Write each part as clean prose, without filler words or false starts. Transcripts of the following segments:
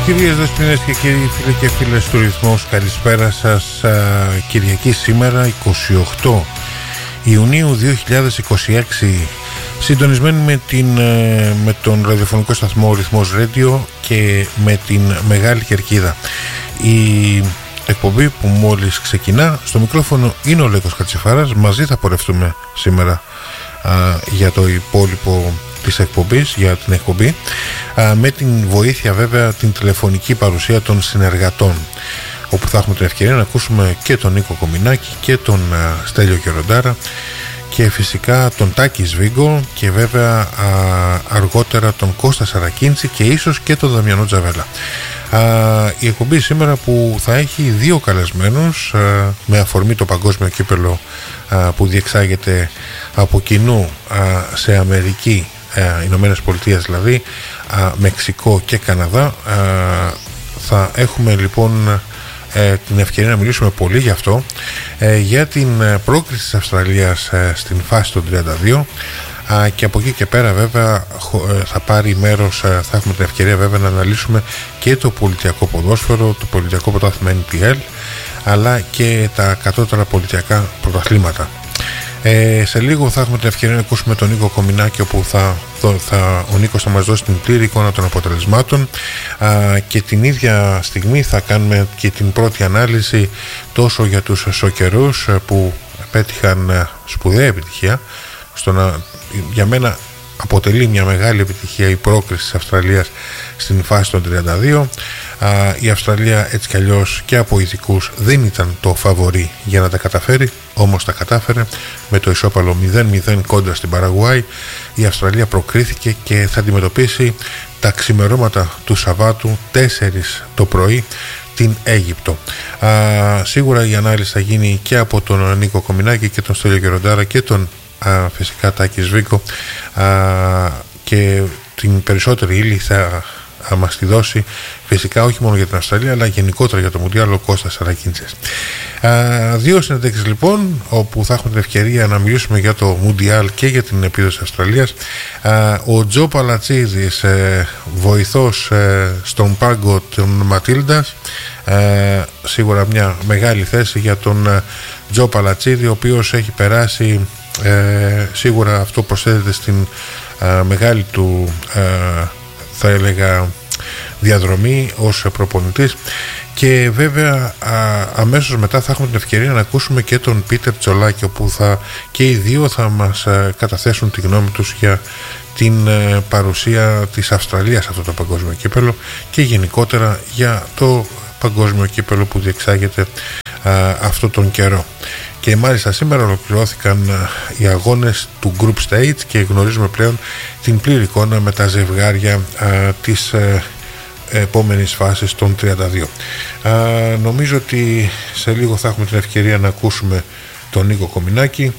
Κυρίες, δεσποινές και κύριοι, φίλοι και φίλες του Ρυθμός, καλησπέρα σας. Κυριακή σήμερα, 28 Ιουνίου 2026, συντονισμένοι με τον ραδιοφωνικό σταθμό Ρυθμός Radio και με την Μεγάλη Κερκίδα. Η εκπομπή που μόλις ξεκινά, στο μικρόφωνο είναι ο Λέκος Κατσιφάρας. Μαζί θα πορευτούμε σήμερα για το υπόλοιπο της εκπομπής, για την εκπομπή, με την βοήθεια βέβαια την τηλεφωνική παρουσία των συνεργατών, όπου θα έχουμε την ευκαιρία να ακούσουμε και τον Νίκο Κομινάκη και τον Στέλιο Κεροντάρα και φυσικά τον Τάκη Σβίγκο και βέβαια αργότερα τον Κώστα Σαρακίντσι και ίσως και τον Δαμιανό Τζαβέλα. Η εκπομπή σήμερα που θα έχει δύο καλεσμένους με αφορμή το παγκόσμιο κύπελο που διεξάγεται από κοινού σε Αμερική, Ηνωμένες Πολιτείες δηλαδή, Μεξικό και Καναδά. Θα έχουμε λοιπόν την ευκαιρία να μιλήσουμε πολύ γι' αυτό, για την πρόκριση της Αυστραλίας στην φάση των 32, και από εκεί και πέρα βέβαια θα πάρει μέρος, θα έχουμε την ευκαιρία βέβαια να αναλύσουμε και το πολιτιακό ποδόσφαιρο, το πολιτιακό πρωτάθλημα NPL, αλλά και τα κατώτερα πολιτιακά πρωταθλήματα. Σε λίγο θα έχουμε την ευκαιρία να ακούσουμε τον Νίκο Κομινάκη, όπου ο Νίκος θα μας δώσει την πλήρη εικόνα των αποτελεσμάτων, και την ίδια στιγμή θα κάνουμε και την πρώτη ανάλυση τόσο για τους σοκερούς που πέτυχαν σπουδαία επιτυχία. Για μένα αποτελεί μια μεγάλη επιτυχία η πρόκριση της Αυστραλίας στην φάση των 32. Η Αυστραλία έτσι κι αλλιώς και από ειδικούς δεν ήταν το φαβορί για να τα καταφέρει, όμως τα κατάφερε με το ισόπαλο 0-0 κόντρα στην Παραγουάη. Η Αυστραλία προκρίθηκε και θα αντιμετωπίσει τα ξημερώματα του Σαββάτου 4 το πρωί την Αίγυπτο. Σίγουρα η ανάλυση θα γίνει και από τον Νίκο Κομινάκη και τον Στέλιο Κεροντάρα και τον φυσικά Τάκη Σβίγκο, και την περισσότερη ύλη θα μας τη δώσει φυσικά όχι μόνο για την Αυστραλία αλλά γενικότερα για το Μουντιάλ ο Κώστας Σαρακίντσες. Δύο συνεντεύξεις λοιπόν, όπου θα έχουμε την ευκαιρία να μιλήσουμε για το Μουντιάλ και για την επίδοση της Αυστραλίας. Ο Τζο Παλατσίδης, βοηθός στον πάγκο των Ματίλντας, σίγουρα μια μεγάλη θέση για τον Τζο Παλατσίδη, ο οποίος έχει περάσει, σίγουρα αυτό προσθέτει στην μεγάλη του θα έλεγα διαδρομή ως προπονητής. Και βέβαια αμέσως μετά θα έχουμε την ευκαιρία να ακούσουμε και τον Πίτερ Τσολάκη, όπου και οι δύο θα μας καταθέσουν τη γνώμη τους για την παρουσία της Αυστραλίας σε αυτό το παγκόσμιο κύπελο και γενικότερα για το παγκόσμιο κύπελο που διεξάγεται αυτό τον καιρό. Και μάλιστα σήμερα ολοκληρώθηκαν οι αγώνες του Group Stage και γνωρίζουμε πλέον την πλήρη εικόνα με τα ζευγάρια της επόμενης φάσης των 32. Νομίζω ότι σε λίγο θα έχουμε την ευκαιρία να ακούσουμε τον Νίκο Κομινάκη,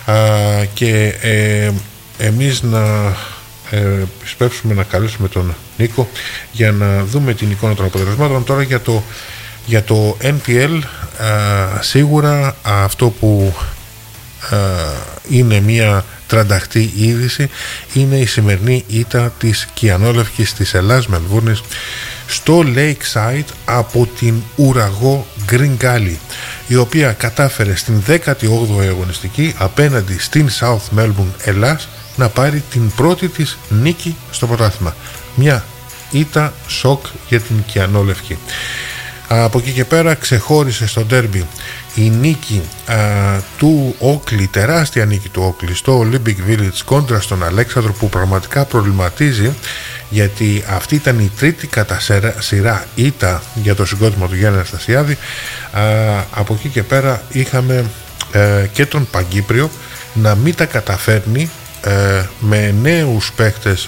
και εμείς να σπεύσουμε να καλέσουμε τον Νίκο για να δούμε την εικόνα των αποτελεσμάτων. Τώρα για το NPL, σίγουρα αυτό που είναι μια τρανταχτή είδηση είναι η σημερινή ήττα της Κιανόλευκης της Ελλάς Μελβούρνης στο Lakeside από την ουραγό Green Gully, η οποία κατάφερε στην 18η αγωνιστική απέναντι στην South Melbourne Ελλάς να πάρει την πρώτη της νίκη στο πρωτάθλημα. Μια ήττα σοκ για την Κιανόλευκη. Από εκεί και πέρα ξεχώρισε στο ντέρμπι η νίκη του Όκλι, τεράστια νίκη του Όκλι στο Olympic Village κόντρα στον Αλέξανδρο, που πραγματικά προβληματίζει, γιατί αυτή ήταν η τρίτη κατά σειρά ήττα για το συγκρότημα του Γιάννη Αναστασιάδη. Από εκεί και πέρα είχαμε και τον Παγκύπριο να μην τα καταφέρνει με νέους παίκτες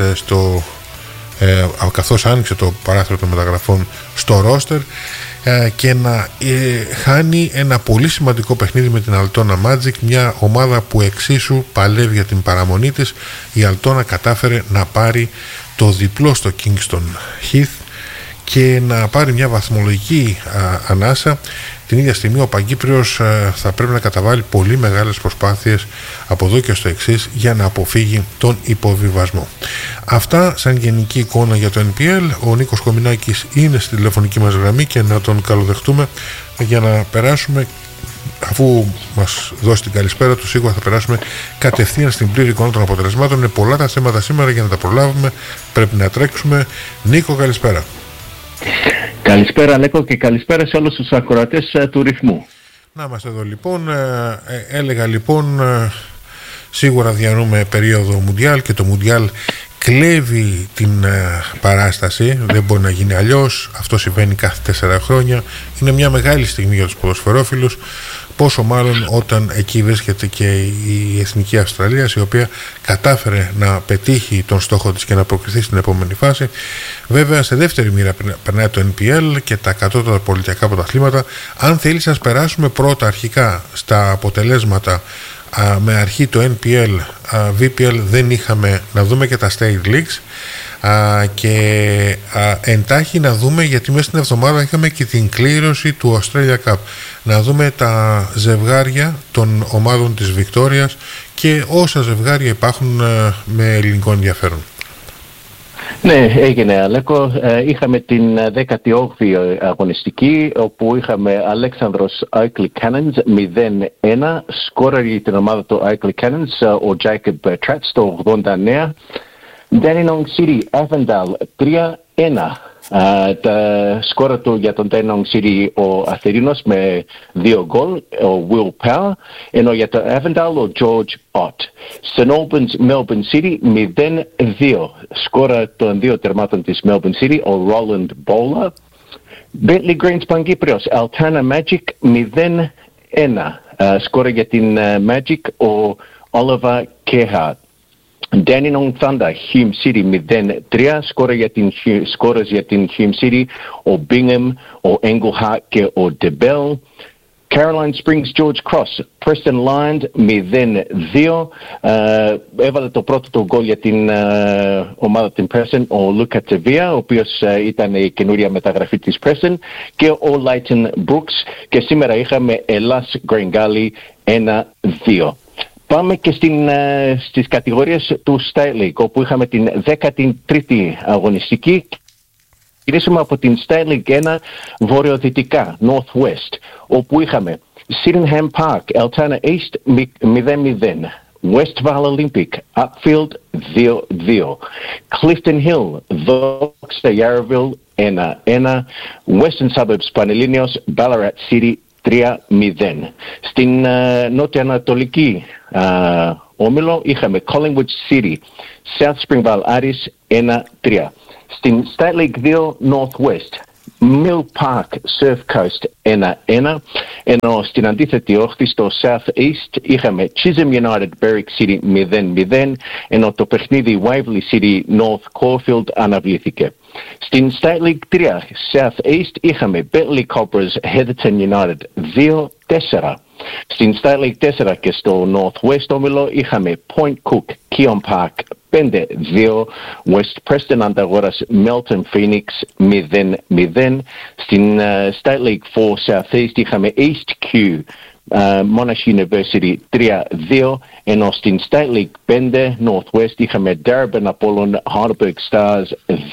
καθώς άνοιξε το παράθυρο των μεταγραφών στο ρόστερ, και να χάνει ένα πολύ σημαντικό παιχνίδι με την Altona Magic, μια ομάδα που εξίσου παλεύει για την παραμονή της. Η Altona κατάφερε να πάρει το διπλό στο Kingston Heath και να πάρει μια βαθμολογική ανάσα. Την ίδια στιγμή ο Παγκύπριος θα πρέπει να καταβάλει πολύ μεγάλες προσπάθειες από εδώ και στο εξής για να αποφύγει τον υποβιβασμό. Αυτά σαν γενική εικόνα για το NPL. Ο Νίκος Κομινάκης είναι στη τηλεφωνική μας γραμμή και να τον καλοδεχτούμε για να περάσουμε, αφού μας δώσει την καλησπέρα του, σίγουρα θα περάσουμε κατευθείαν στην πλήρη εικόνα των αποτελεσμάτων. Είναι πολλά τα θέματα σήμερα για να τα προλάβουμε, πρέπει να τρέξουμε. Νίκο, καλησπέρα. Καλησπέρα Λέκο και καλησπέρα σε όλους τους ακροατές του Ρυθμού. Να είμαστε εδώ λοιπόν. Έλεγα λοιπόν, σίγουρα διανύουμε περίοδο Μουντιάλ και το Μουντιάλ κλέβει την παράσταση. Δεν μπορεί να γίνει αλλιώς. Αυτό συμβαίνει κάθε 4 χρόνια. Είναι μια μεγάλη στιγμή για τους ποδοσφαιρόφιλους. Πόσο μάλλον όταν εκεί βρίσκεται και η Εθνική Αυστραλίας, η οποία κατάφερε να πετύχει τον στόχο της και να προκριθεί στην επόμενη φάση. Βέβαια, σε δεύτερη μοίρα περνάει το NPL και τα κατώτατα πολιτιακά πρωταθλήματα. Αν θέλει, σας περάσουμε πρώτα αρχικά στα αποτελέσματα. Με αρχή το NPL, VPL δεν είχαμε, να δούμε και τα State Leagues και εντάχει να δούμε, γιατί μέσα στην εβδομάδα είχαμε και την κλήρωση του Australia Cup, να δούμε τα ζευγάρια των ομάδων της Βικτόριας και όσα ζευγάρια υπάρχουν με ελληνικό ενδιαφέρον. Ναι, έγινε Αλέκο. Είχαμε την 18η αγωνιστική, όπου είχαμε Αλέξανδρος Oakley Cannons 0-1. Σκόραρε για την ομάδα του Oakley Cannons ο Jacob Tratt στο 89. Dandenong City Avondale 3-1. Τα σκόρα του για τον Dandenong City ο Αθερίνος με 2 γκολ, ο Will Power, ενώ για το Avondale ο George Ott. St Albans Melbourne City 0-2. Σκόρα των 2 τερμάτων της Melbourne City ο Roland Bowler. Bentley Greens Παγκύπριος Altana Magic 0-1. Σκόρα για την Magic ο Oliver Kehart. Dandenong Thunder Hume City 0-3. Σκόρες για την Hume City ο Bingham, ο Engelhart και ο DeBell. Caroline Springs George Cross Preston Lions 0-2. Έβαλε το πρώτο του γκολ για την ομάδα την Preston ο Luca Tevia, ο οποίος ήταν η καινούρια μεταγραφή της Preston, και ο Leighton Brooks. Και σήμερα είχαμε Ελλάς Greengali 1-2. Πάμε και στις κατηγορίες του State League, όπου είχαμε την 13η αγωνιστική. Κυρίσαμε από την State League 1 βορειοδυτικά, Northwest, όπου είχαμε Sydenham Park, Altana East 0-0. Westvale Olympic, Upfield 2-2. Clifton Hill, Doxa Yarraville 1-1. Western Suburbs Πανελλήνιος, Ballarat City 3-0. Στην νότια-ανατολική όμιλο είχαμε Collingwood City, South Springvale Aris 1-3. Στην State League 2 Northwest, Mill Park Surf Coast 1-1, ενώ στην αντίθετη όχθη στο South East είχαμε Chisholm United Berwick City 0-0, ενώ το παιχνίδι Waverley City North Caulfield αναβλήθηκε. Στην State League 3 South East είχαμε Bentley Cobras Heatherton United 2-4. Στην State League 4 και στο Northwest όμιλο είχαμε Point Cook Keon Park 5-2. West Preston Ανταγόρας Melton Phoenix 0-0. Στην State League 4 South East είχαμε East Q Monash University 3-2, ενώ στην State League 5 Northwest είχαμε Darebin Apollon Heidelberg Stars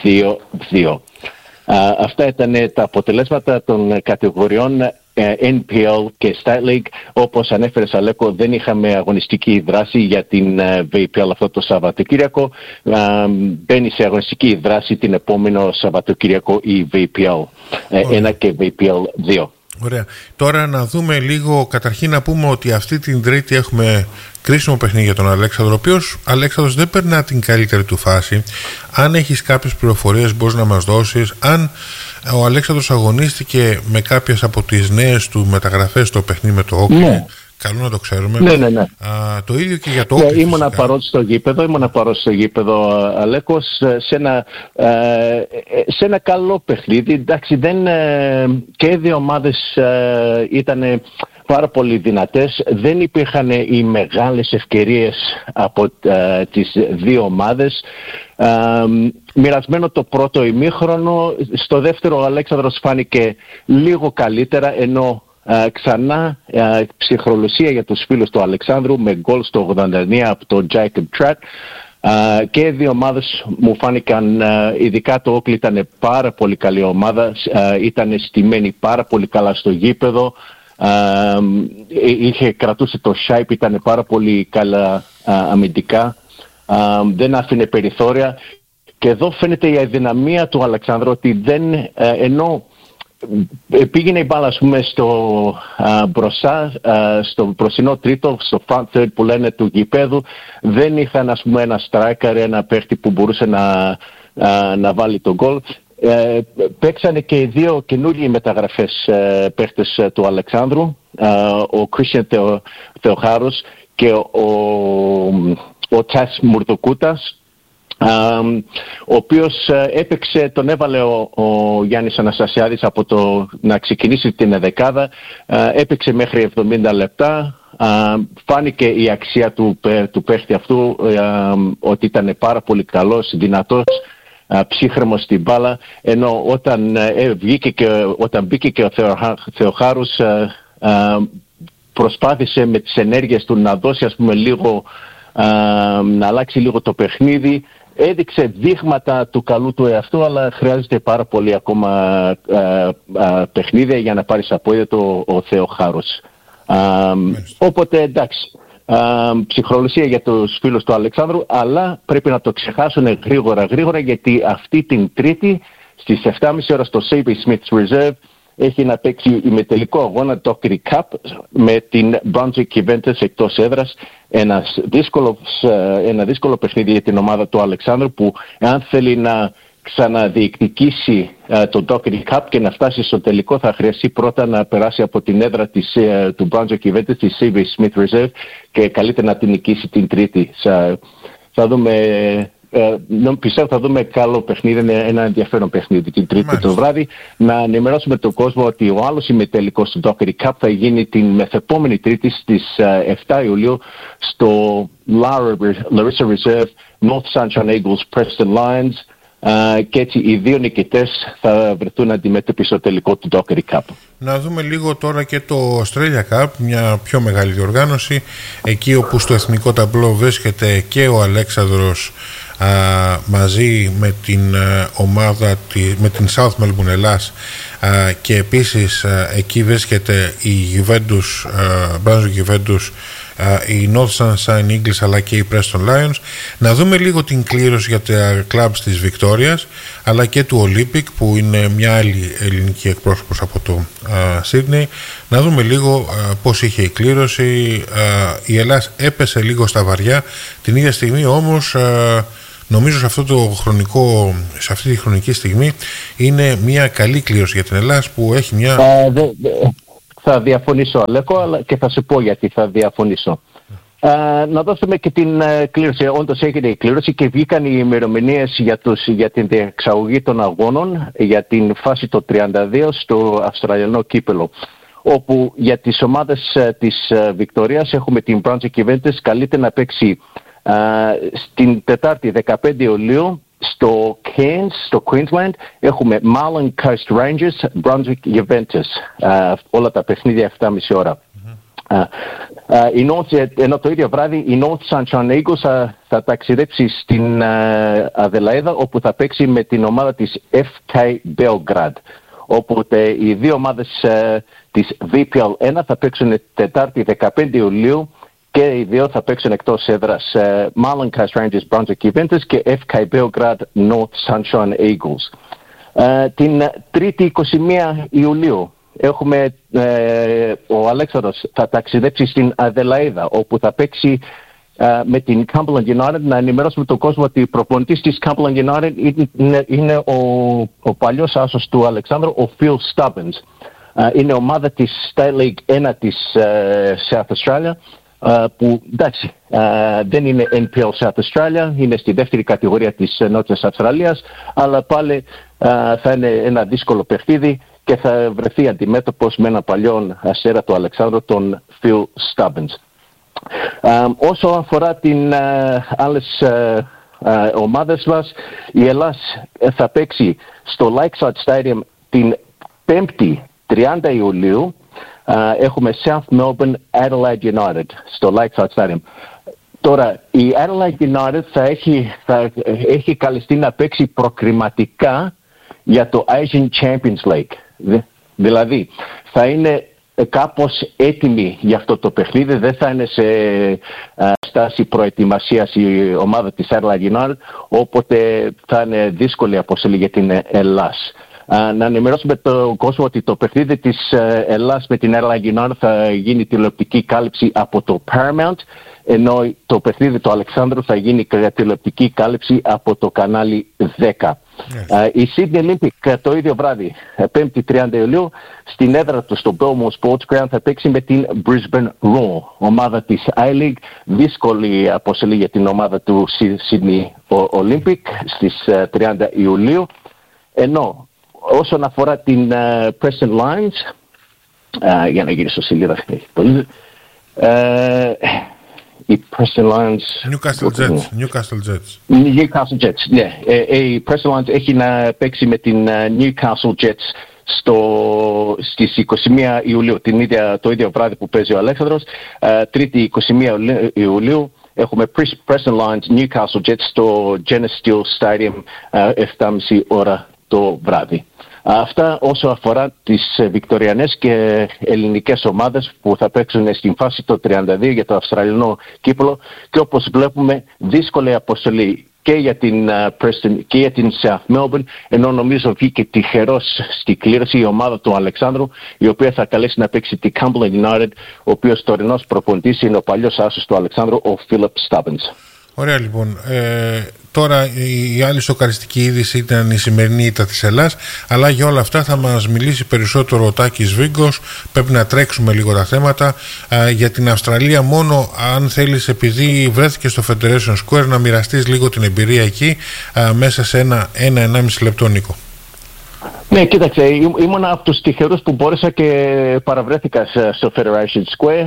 2-2. Αυτά ήταν τα αποτελέσματα των κατηγοριών NPL και State League. Όπως ανέφερες Αλέκο, δεν είχαμε αγωνιστική δράση για την VPL αυτό το Σαββατοκύριακο. Μπαίνει σε αγωνιστική δράση την επόμενο Σαββατοκύριακο η VPL 1 και VPL 2. Ωραία. Τώρα να δούμε λίγο, καταρχήν να πούμε ότι αυτή την Τρίτη έχουμε κρίσιμο παιχνίδι για τον Αλέξανδρο, ο οποίος Αλέξανδρος δεν περνά την καλύτερη του φάση. Αν έχεις κάποιες πληροφορίες μπορείς να μας δώσεις. Αν ο Αλέξανδρος αγωνίστηκε με κάποιες από τις νέες του μεταγραφές στο παιχνίδι με το Όκλι, ναι. Καλό να το ξέρουμε. Ναι. Το ίδιο και για το Όκλι. Ήμουνα παρόν στο γήπεδο, Αλέκος, σε ένα καλό παιχνίδι. Εντάξει, και οι δύο ομάδες ήταν πάρα πολύ δυνατές. Δεν υπήρχαν οι μεγάλες ευκαιρίες από τις δύο ομάδες. Μοιρασμένο το πρώτο ημίχρονο. Στο δεύτερο ο Αλέξανδρος φάνηκε λίγο καλύτερα, ενώ ξανά ψυχρολουσία για τους φίλους του Αλεξάνδρου με γκολ στο 89 από τον Jacob Trapp. Και οι δύο ομάδες μου φάνηκαν, ειδικά το Όκλι ήταν πάρα πολύ καλή ομάδα, ήταν στημένοι πάρα πολύ καλά στο γήπεδο, κρατούσε το Σάιπ, ήταν πάρα πολύ καλά αμυντικά, δεν άφηνε περιθώρια, και εδώ φαίνεται η αδυναμία του Αλεξάνδρου, ότι δεν, ενώ πήγαινε η μπάλα, ας πούμε, μπροστά, στο μπροστινό τρίτο, στο front third που λένε του γηπέδου, δεν είχαν, ας πούμε, ένα striker, ένα παίχτη που μπορούσε να βάλει τον γκολ. Παίξανε και οι δύο καινούργιοι μεταγραφές παίχτες του Αλεξάνδρου, ο Christian Θεοχάρος και ο Τσάς Μουρδοκούτας, ο οποίος έπαιξε, τον έβαλε ο Γιάννης Αναστασιάδης από να ξεκινήσει την δεκάδα, έπαιξε μέχρι 70 λεπτά, φάνηκε η αξία του παίχτη αυτού, ότι ήταν πάρα πολύ καλός, δυνατός, ψύχρεμος στην μπάλα, ενώ όταν μπήκε και ο Θεοχάρους, προσπάθησε με τις ενέργειες του να δώσει, ας πούμε, λίγο, να αλλάξει λίγο το παιχνίδι. Έδειξε δείγματα του καλού του εαυτού, αλλά χρειάζεται πάρα πολύ ακόμα παιχνίδια για να πάρει απόδειτο ο Θεοχάρος. Οπότε εντάξει, ψυχρολουσία για τους φίλους του Αλεξάνδρου, αλλά πρέπει να το ξεχάσουν γρήγορα, γιατί αυτή την Τρίτη στις 7.30 ώρα στο Sabre Smith's Reserve έχει να παίξει ημιτελικό αγώνα Dockery Cup με την Brunswick Juventus εκτός έδρας. Ένα δύσκολο παιχνίδι για την ομάδα του Αλεξάνδρου, που αν θέλει να ξαναδιεκδικήσει το Dockery Cup και να φτάσει στο τελικό, θα χρειαστεί πρώτα να περάσει από την έδρα του Brunswick Juventus, τη Sabre Smith Reserve, και καλύτερα να την νικήσει την Τρίτη. Θα δούμε... πιστεύω θα δούμε καλό παιχνίδι, ένα ενδιαφέρον παιχνίδι την Τρίτη το βράδυ. Να ενημερώσουμε τον κόσμο ότι ο άλλος ημιτελικός του Dockery Cup θα γίνει την μεθεπόμενη Τρίτη στις 7 Ιουλίου στο Larissa Reserve, North Sunshine Eagles, Preston Lions, και έτσι οι δύο νικητές θα βρεθούν αντιμέτωποι στο τελικό του Dockery Cup. Να δούμε λίγο τώρα και το Australia Cup, μια πιο μεγάλη διοργάνωση, εκεί όπου στο εθνικό ταμπλό βρίσκεται και ο Αλέξανδρος μαζί με την ομάδα, με την South Melbourne Ελλάς, και επίσης εκεί βρίσκεται η Juventus, Brunswick Juventus, η North Sunshine Eagles, αλλά και η Preston Lions. Να δούμε λίγο την κλήρωση για τα clubs της Βικτόριας, αλλά και του Olympic, που είναι μια άλλη ελληνική εκπρόσωπος από το Sydney. Να δούμε λίγο πώς είχε η κλήρωση. Η Ελλάς έπεσε λίγο στα βαριά, την ίδια στιγμή όμως νομίζω σε αυτή τη χρονική στιγμή είναι μια καλή κλήρωση για την Ελλάς, που έχει μια... Θα διαφωνήσω, Αλέκο, αλλά και θα σου πω γιατί θα διαφωνήσω. Να δώσουμε και την κλήρωση. Όντως έγινε η κλήρωση και βγήκαν οι ημερομηνίες για την διεξαγωγή των αγώνων για την φάση το 32 στο Αυστραλιανό κύπελο, όπου για τις ομάδες της Βικτορίας έχουμε την Brunswick Juventus, καλείται να παίξει στην Τετάρτη 15 Ιουλίου στο Cairns, στο Queensland. Έχουμε Marlon Coast Rangers, Brunswick Juventus, όλα τα παιχνίδια 7.30 ώρα. Ενώ το ίδιο βράδυ η North Sunshine Eagles θα ταξιδέψει στην Αδελαίδα, όπου θα παίξει με την ομάδα της FK Belgrade. Οπότε οι δύο ομάδες της VPL 1 θα παίξουν Τετάρτη 15 Ιουλίου και οι δύο θα παίξουν εκτός έδρας, Marlon Coast Rangers, Brunswick Juventus και FK Belgrade, North Sunshine Eagles. Την Τρίτη 21 Ιουλίου έχουμε ο Αλέξανδρος θα ταξιδέψει στην Αδελαίδα, όπου θα παίξει με την Cumberland United. Να ενημερώσουμε τον κόσμο ότι ο προπονητής της Cumberland United είναι ο παλιός άσος του Αλεξάνδρου, ο Phil Stubbins. Είναι ομάδα της State League 1 της South Australia, που εντάξει δεν είναι NPL South Australia, είναι στη δεύτερη κατηγορία της Νότιας Αυστραλίας, αλλά πάλι θα είναι ένα δύσκολο παιχνίδι και θα βρεθεί αντιμέτωπος με έναν παλιό αστέρα του Αλεξάνδρου, τον Phil Stubbins. Όσο αφορά την άλλες ομάδες μας, η Ελλάς θα παίξει στο Lakeside Stadium την 5η 30 Ιουλίου. Έχουμε South Melbourne Adelaide United στο Lakeside Stadium. Τώρα, η Adelaide United θα έχει καλεστεί να παίξει προκριματικά για το Asian Champions League. Δηλαδή, θα είναι κάπως έτοιμη για αυτό το παιχνίδι, δεν θα είναι σε στάση προετοιμασίας η ομάδα της Adelaide United, οπότε θα είναι δύσκολη αποστολή για την Ελλάς. Να ενημερώσουμε τον κόσμο ότι το παιχνίδι της Ελλάς με την Adelaide United θα γίνει τηλεοπτική κάλυψη από το Paramount, ενώ το παιχνίδι του Αλεξάνδρου θα γίνει τηλεοπτική κάλυψη από το κανάλι 10. Yes. Η Sydney Olympic το ίδιο βράδυ, 5η 30 Ιουλίου, στην έδρα του στο Belmore Sports Ground θα παίξει με την Brisbane Roar, ομάδα της I-League. Δύσκολη αποστολή για την ομάδα του Sydney Olympic στις 30 Ιουλίου. Ενώ όσον αφορά την Preston Lions, για να γυρίσω σελίδα, η Preston Lions... Newcastle Jets, ναι. Η Preston Lions έχει να παίξει με την Newcastle Jets στις 21 Ιουλίου, το ίδιο βράδυ που παίζει ο Αλέξανδρος. Τρίτη 21 Ιουλίου έχουμε Preston Lions Newcastle Jets στο Genesis Steel Stadium 7.30 ώρα το βράδυ. Αυτά όσο αφορά τις βικτοριανές και ελληνικές ομάδες που θα παίξουν στην φάση το 32 για το Αυστραλιανό κύπελλο, και όπως βλέπουμε δύσκολη αποστολή και για την Preston και για την South Melbourne, ενώ νομίζω βγήκε τυχερός στη κλήρωση η ομάδα του Αλεξάνδρου, η οποία θα καλέσει να παίξει τη Cumberland United, ο οποίος τωρινός προπονητής είναι ο παλιός άσος του Αλεξάνδρου, ο Philip Stubbins. Ωραία, λοιπόν. Τώρα η άλλη σοκαριστική είδηση ήταν η σημερινή ήττα της Ελλάς, αλλά για όλα αυτά θα μας μιλήσει περισσότερο ο Τάκης Βίγκος. Πρέπει να τρέξουμε λίγο τα θέματα. Για την Αυστραλία μόνο, αν θέλεις, επειδή βρέθηκε στο Federation Square, να μοιραστείς λίγο την εμπειρία εκεί μέσα σε ένα-ενάμιση λεπτό, Νίκο. Ναι, κοίταξε, ήμουν από τους τυχερούς που μπόρεσα και παραβρέθηκα στο Federation Square.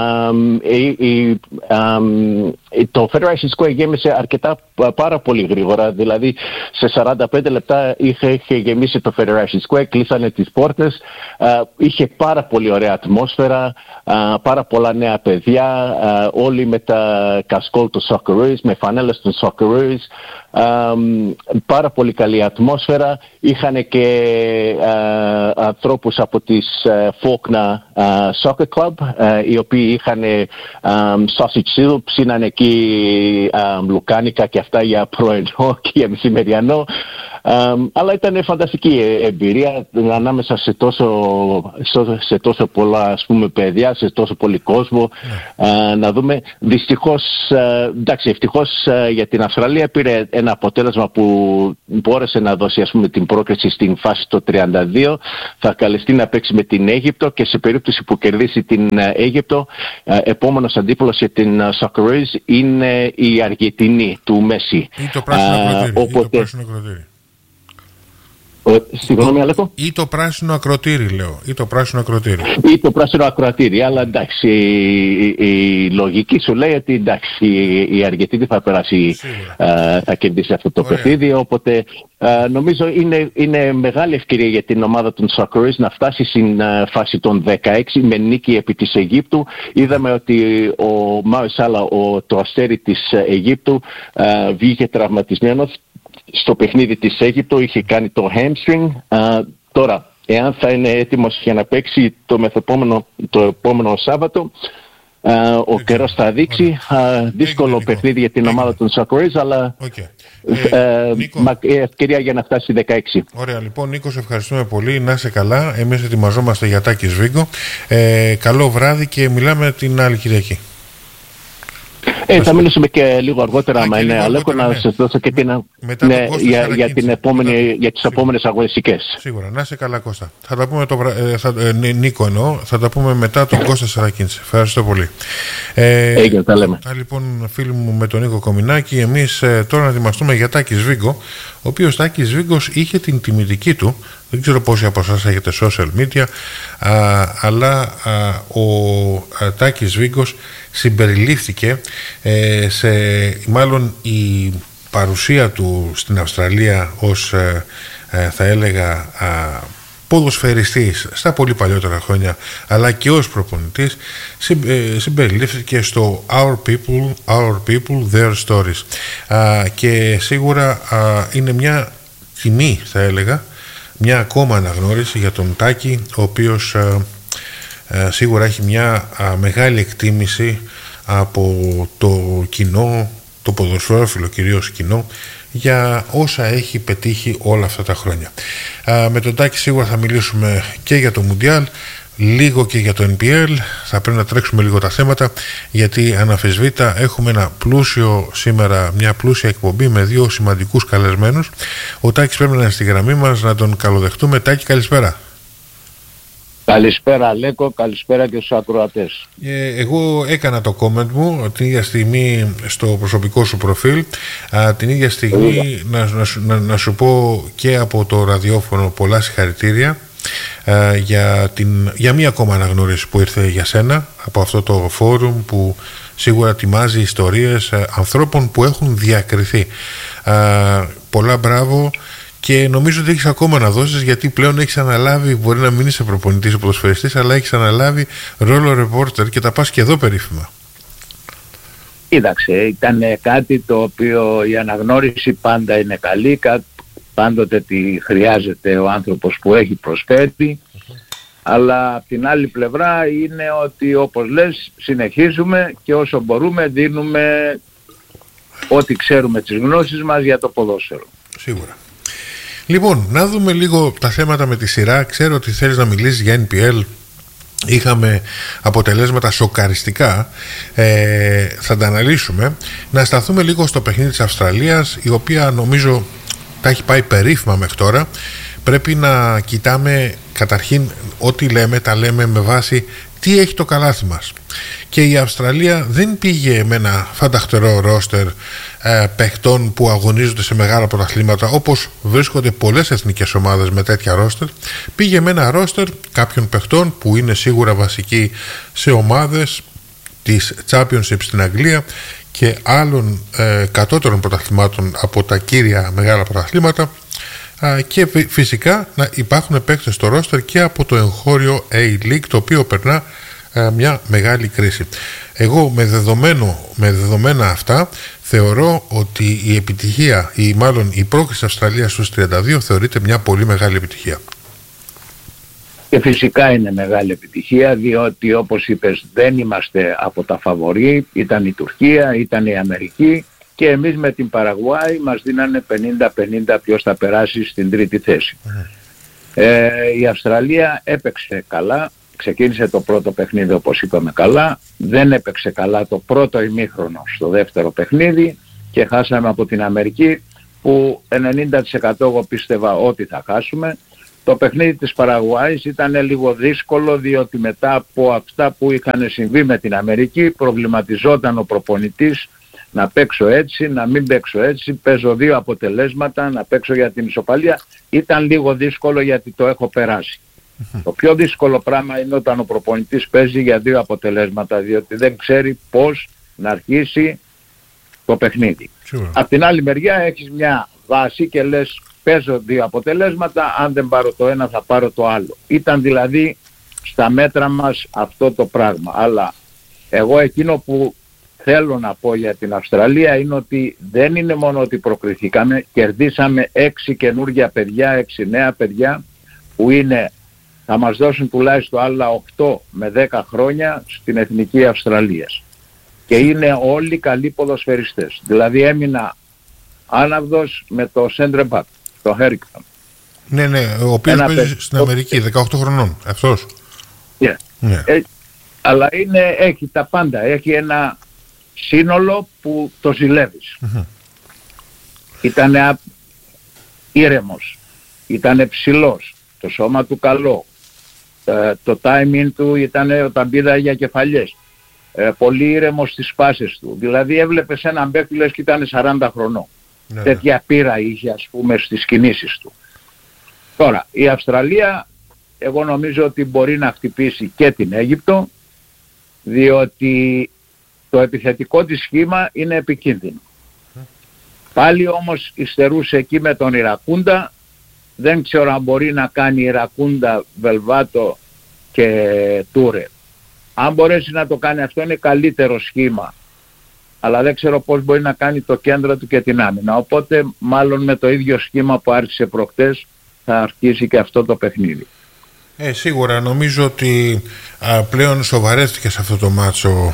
Το Federation Square γέμισε πάρα πολύ γρήγορα, δηλαδή σε 45 λεπτά είχε γεμίσει το Federation Square, κλείσανε τις πόρτες, είχε πάρα πολύ ωραία ατμόσφαιρα, πάρα πολλά νέα παιδιά, όλοι με τα κασκόλ του Socceroos, με φανέλες του Socceroos, πάρα πολύ καλή ατμόσφαιρα. Είχαν και ανθρώπους από τις Faulkner Soccer Club, οι οποίοι είχαν sausage soup, ψήνανε εκεί λουκάνικα και αυτά για πρωινό και για μεσημεριανό. Αλλά ήταν φανταστική εμπειρία ανάμεσα σε τόσο πολλά, ας πούμε, παιδιά, σε τόσο πολύ κόσμο. Να δούμε. Δυστυχώς, ευτυχώς για την Αυστραλία πήρε ένα αποτέλεσμα που μπόρεσε να δώσει, ας πούμε, την πρόκριση στην φάση το 32. Θα καλεστεί να παίξει με την Αίγυπτο και σε περίπτωση που κερδίσει την Αίγυπτο, επόμενος αντίπολος για την Socceroos είναι η Αργεντινή του Μέση. Ή το πράσινο ακροτήρι. Συγγνώμη, Αλέκο. Ή το πράσινο ακροτήρι, λέω. Ή το πράσινο ακροτήρι. Αλλά εντάξει, η λογική σου λέει ότι εντάξει, η Αργεντινή θα περάσει, θα κερδίσει αυτό το παιχνίδι. Οπότε νομίζω είναι μεγάλη ευκαιρία για την ομάδα των Socceroos να φτάσει στην φάση των 16 με νίκη επί της Αιγύπτου. Είδαμε ότι ο Μάου Σάλα, το αστέρι της Αιγύπτου, βγήκε τραυματισμένος στο παιχνίδι της Αίγυπτο, είχε κάνει το hamstring. Τώρα, εάν θα είναι έτοιμος για να παίξει το επόμενο Σάββατο, ο καιρός θα δείξει. Δύσκολο παιχνίδι για την ομάδα των Socceroos, αλλά ευκαιρία για να φτάσει στη 16. Ωραία, λοιπόν, Νίκο, σε ευχαριστούμε πολύ. Να είσαι καλά. Εμείς ετοιμαζόμαστε για Τάκης Βίγκο. Καλό βράδυ και μιλάμε την άλλη Κυριακή. Θα μιλήσουμε και λίγο αργότερα, άμα είναι, Αλέκο, να σας δώσω και την για τις επόμενες αγωνιστικές. Σίγουρα. Να είσαι καλά, Κώστα. Θα τα πούμε Νίκο εννοώ, θα τα πούμε μετά τον Κώστα Σαρακίνη. Ευχαριστώ πολύ. Έγινε, τα λέμε. Λοιπόν, φίλοι μου, με τον Νίκο Κομινάκη, εμείς τώρα να ετοιμαστούμε για Τάκης Βίγκο, ο ο οποίος Τάκης Βίγκος είχε την τιμητική του, δεν ξέρω πόσοι από εσάς έχετε social media, αλλά ο Τάκης Βίγκος συμπεριλήφθηκε μάλλον η παρουσία του στην Αυστραλία ως θα έλεγα ποδοσφαιριστής στα πολύ παλιότερα χρόνια, αλλά και ως προπονητής, συμπεριλήφθηκε στο Our People, Their Stories, και σίγουρα είναι μια τιμή, θα έλεγα, μια ακόμα αναγνώριση για τον Τάκη, ο οποίος σίγουρα έχει μια μεγάλη εκτίμηση από το κοινό, το ποδοσφαιρόφιλο κυρίως κοινό, για όσα έχει πετύχει όλα αυτά τα χρόνια. Με τον Τάκη σίγουρα θα μιλήσουμε και για το Μουντιάλ, λίγο και για το NPL. Θα πρέπει να τρέξουμε λίγο τα θέματα, γιατί αναφεσβήτα έχουμε ένα πλούσιο σήμερα, μια πλούσια εκπομπή με δύο σημαντικούς καλεσμένους. Ο Τάκης πρέπει να είναι στη γραμμή μας, να τον καλοδεχτούμε. Τάκη, καλησπέρα. Καλησπέρα Λέκο, καλησπέρα και στους ακροατές. Εγώ έκανα το comment μου την ίδια στιγμή στο προσωπικό σου προφίλ, την ίδια στιγμή να σου πω και από το ραδιόφωνο πολλά συγχαρητήρια για μία ακόμα αναγνώριση που ήρθε για σένα από αυτό το φόρουμ που σίγουρα ετοιμάζει ιστορίες ανθρώπων που έχουν διακριθεί. Πολλά μπράβο. Και νομίζω ότι έχεις ακόμα να δώσεις, γιατί πλέον έχεις αναλάβει, μπορεί να μην είσαι προπονητής ή ποδοσφαιριστής, αλλά έχεις αναλάβει ρόλο ρεπόρτερ και τα πας και εδώ περίφημα. Κοίταξε, ήταν κάτι το οποίο η αναγνώριση πάντα είναι καλή, πάντοτε τη χρειάζεται ο άνθρωπος που έχει προσφέρει, αλλά από την άλλη πλευρά είναι ότι, όπως λες, συνεχίζουμε και όσο μπορούμε δίνουμε ό,τι ξέρουμε, τις γνώσεις μας για το ποδόσφαιρο. Σίγουρα. Λοιπόν, να δούμε λίγο τα θέματα με τη σειρά. Ξέρω ότι θέλεις να μιλήσεις για NPL. Είχαμε αποτελέσματα σοκαριστικά. Θα τα αναλύσουμε. Να σταθούμε λίγο στο παιχνίδι της Αυστραλίας, η οποία νομίζω τα έχει πάει περίφημα μέχρι τώρα. Πρέπει να κοιτάμε καταρχήν ό,τι λέμε, τα λέμε με βάση τι έχει το καλάθι μας. Και η Αυστραλία δεν πήγε με ένα φανταχτερό ρόστερ παιχτών που αγωνίζονται σε μεγάλα πρωταθλήματα, όπως βρίσκονται πολλές εθνικές ομάδες με τέτοια ρόστερ. Πήγε με ένα ρόστερ κάποιων παιχτών που είναι σίγουρα βασικοί σε ομάδες της Championship στην Αγγλία και άλλων κατώτερων πρωταθλημάτων από τα κύρια μεγάλα πρωταθλήματα, και φυσικά να υπάρχουν παίκτες στο ρόστερ και από το εγχώριο A-League, το οποίο περνά μια μεγάλη κρίση. Εγώ με δεδομένα αυτά θεωρώ ότι η επιτυχία, ή μάλλον η πρόκριση Αυστραλίας στους 32 θεωρείται μια πολύ μεγάλη επιτυχία. Και φυσικά είναι μεγάλη επιτυχία, διότι όπως είπες δεν είμαστε από τα φαβορί, ήταν η Τουρκία, ήταν η Αμερική και εμείς με την Παραγουάη μας δίνανε 50-50 ποιος θα περάσει στην τρίτη θέση. Η Αυστραλία έπαιξε καλά, ξεκίνησε το πρώτο παιχνίδι όπως είπαμε καλά, δεν έπαιξε καλά το πρώτο ημίχρονο στο δεύτερο παιχνίδι και χάσαμε από την Αμερική που 90% εγώ πίστευα ότι θα χάσουμε. Το παιχνίδι της Παραγουάης ήταν λίγο δύσκολο, διότι μετά από αυτά που είχαν συμβεί με την Αμερική προβληματιζόταν ο προπονητής να παίξω έτσι, να μην παίξω έτσι, παίζω δύο αποτελέσματα, να παίξω για την ισοπαλία. Ήταν λίγο δύσκολο γιατί το έχω περάσει. Το πιο δύσκολο πράγμα είναι όταν ο προπονητής παίζει για δύο αποτελέσματα, διότι δεν ξέρει πώς να αρχίσει το παιχνίδι. Απ' την άλλη μεριά έχεις μια βάση και λες παίζω δύο αποτελέσματα, αν δεν πάρω το ένα θα πάρω το άλλο. Ήταν δηλαδή στα μέτρα μας αυτό το πράγμα. Αλλά εγώ εκείνο που θέλω να πω για την Αυστραλία είναι ότι δεν είναι μόνο ότι προκριθήκαμε, κερδίσαμε 6 καινούργια παιδιά, 6 νέα παιδιά που θα μας δώσουν τουλάχιστον άλλα 8 με 10 χρόνια στην Εθνική Αυστραλίας. Και είναι όλοι καλοί ποδοσφαιριστές. Δηλαδή έμεινα άναυδος με το Centre Back, το Harrington. Ναι, ο οποίος παίζει στην Αμερική, 18 χρονών, αυτός. Αλλά έχει τα πάντα, έχει ένα σύνολο που το ζηλεύεις. Ήτανε ήρεμος, ήτανε ψηλός, το σώμα του καλό, το timing του ήταν όταν πήδα για κεφαλιές, πολύ ήρεμος στις φάσεις του. Δηλαδή έβλεπες έναν παίκτη λες και ήταν 40 χρονών. τέτοια πείρα είχε, ας πούμε, στις κινήσεις του. Τώρα, η Αυστραλία, εγώ νομίζω ότι μπορεί να χτυπήσει και την Αίγυπτο, διότι το επιθετικό της σχήμα είναι επικίνδυνο. Πάλι όμως υστερούσε εκεί με τον Ιρακούντα. Δεν ξέρω αν μπορεί να κάνει Ιρακούντα, Βελβάτο και Τούρε. Αν μπορέσει να το κάνει αυτό είναι καλύτερο σχήμα. Αλλά δεν ξέρω πώς μπορεί να κάνει το κέντρο του και την άμυνα. Οπότε μάλλον με το ίδιο σχήμα που άρχισε προχτές θα αρχίσει και αυτό το παιχνίδι. Σίγουρα νομίζω ότι πλέον σοβαρεύτηκε σε αυτό το μάτσο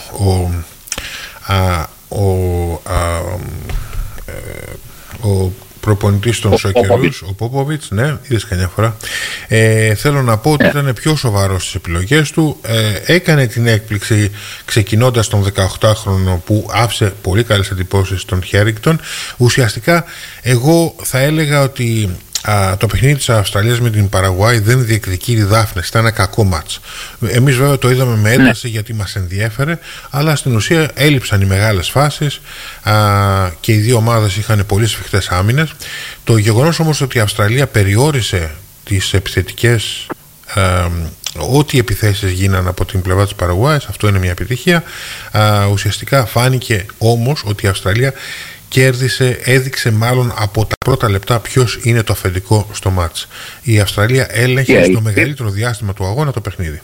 ο προπονητής των Σοκερούς, ο Πόποβιτς, ναι, είδες καμιά φορά. Θέλω να πω ότι ήταν πιο σοβαρός στις επιλογές του. Έκανε την έκπληξη ξεκινώντας τον 18χρονο που άφησε πολύ καλές εντυπώσεις στον Χέριγκτον. Ουσιαστικά εγώ θα έλεγα ότι το παιχνίδι της Αυστραλίας με την Παραγουάη δεν διεκδικεί δάφνες, ήταν ένα κακό μάτς. Εμείς βέβαια το είδαμε με ένταση γιατί μας ενδιέφερε, αλλά στην ουσία έλειψαν οι μεγάλες φάσεις και οι δύο ομάδες είχαν πολύ σφιχτές άμυνες. Το γεγονός όμως ότι η Αυστραλία περιόρισε τις επιθετικές, ό,τι επιθέσεις γίναν από την πλευρά της Παραγουάης, αυτό είναι μια επιτυχία. Ουσιαστικά φάνηκε όμως ότι η Αυστραλία έδειξε μάλλον από τα πρώτα λεπτά ποιος είναι το αφεντικό στο μάτς. Η Αυστραλία έλεγχε στο μεγαλύτερο διάστημα του αγώνα το παιχνίδι.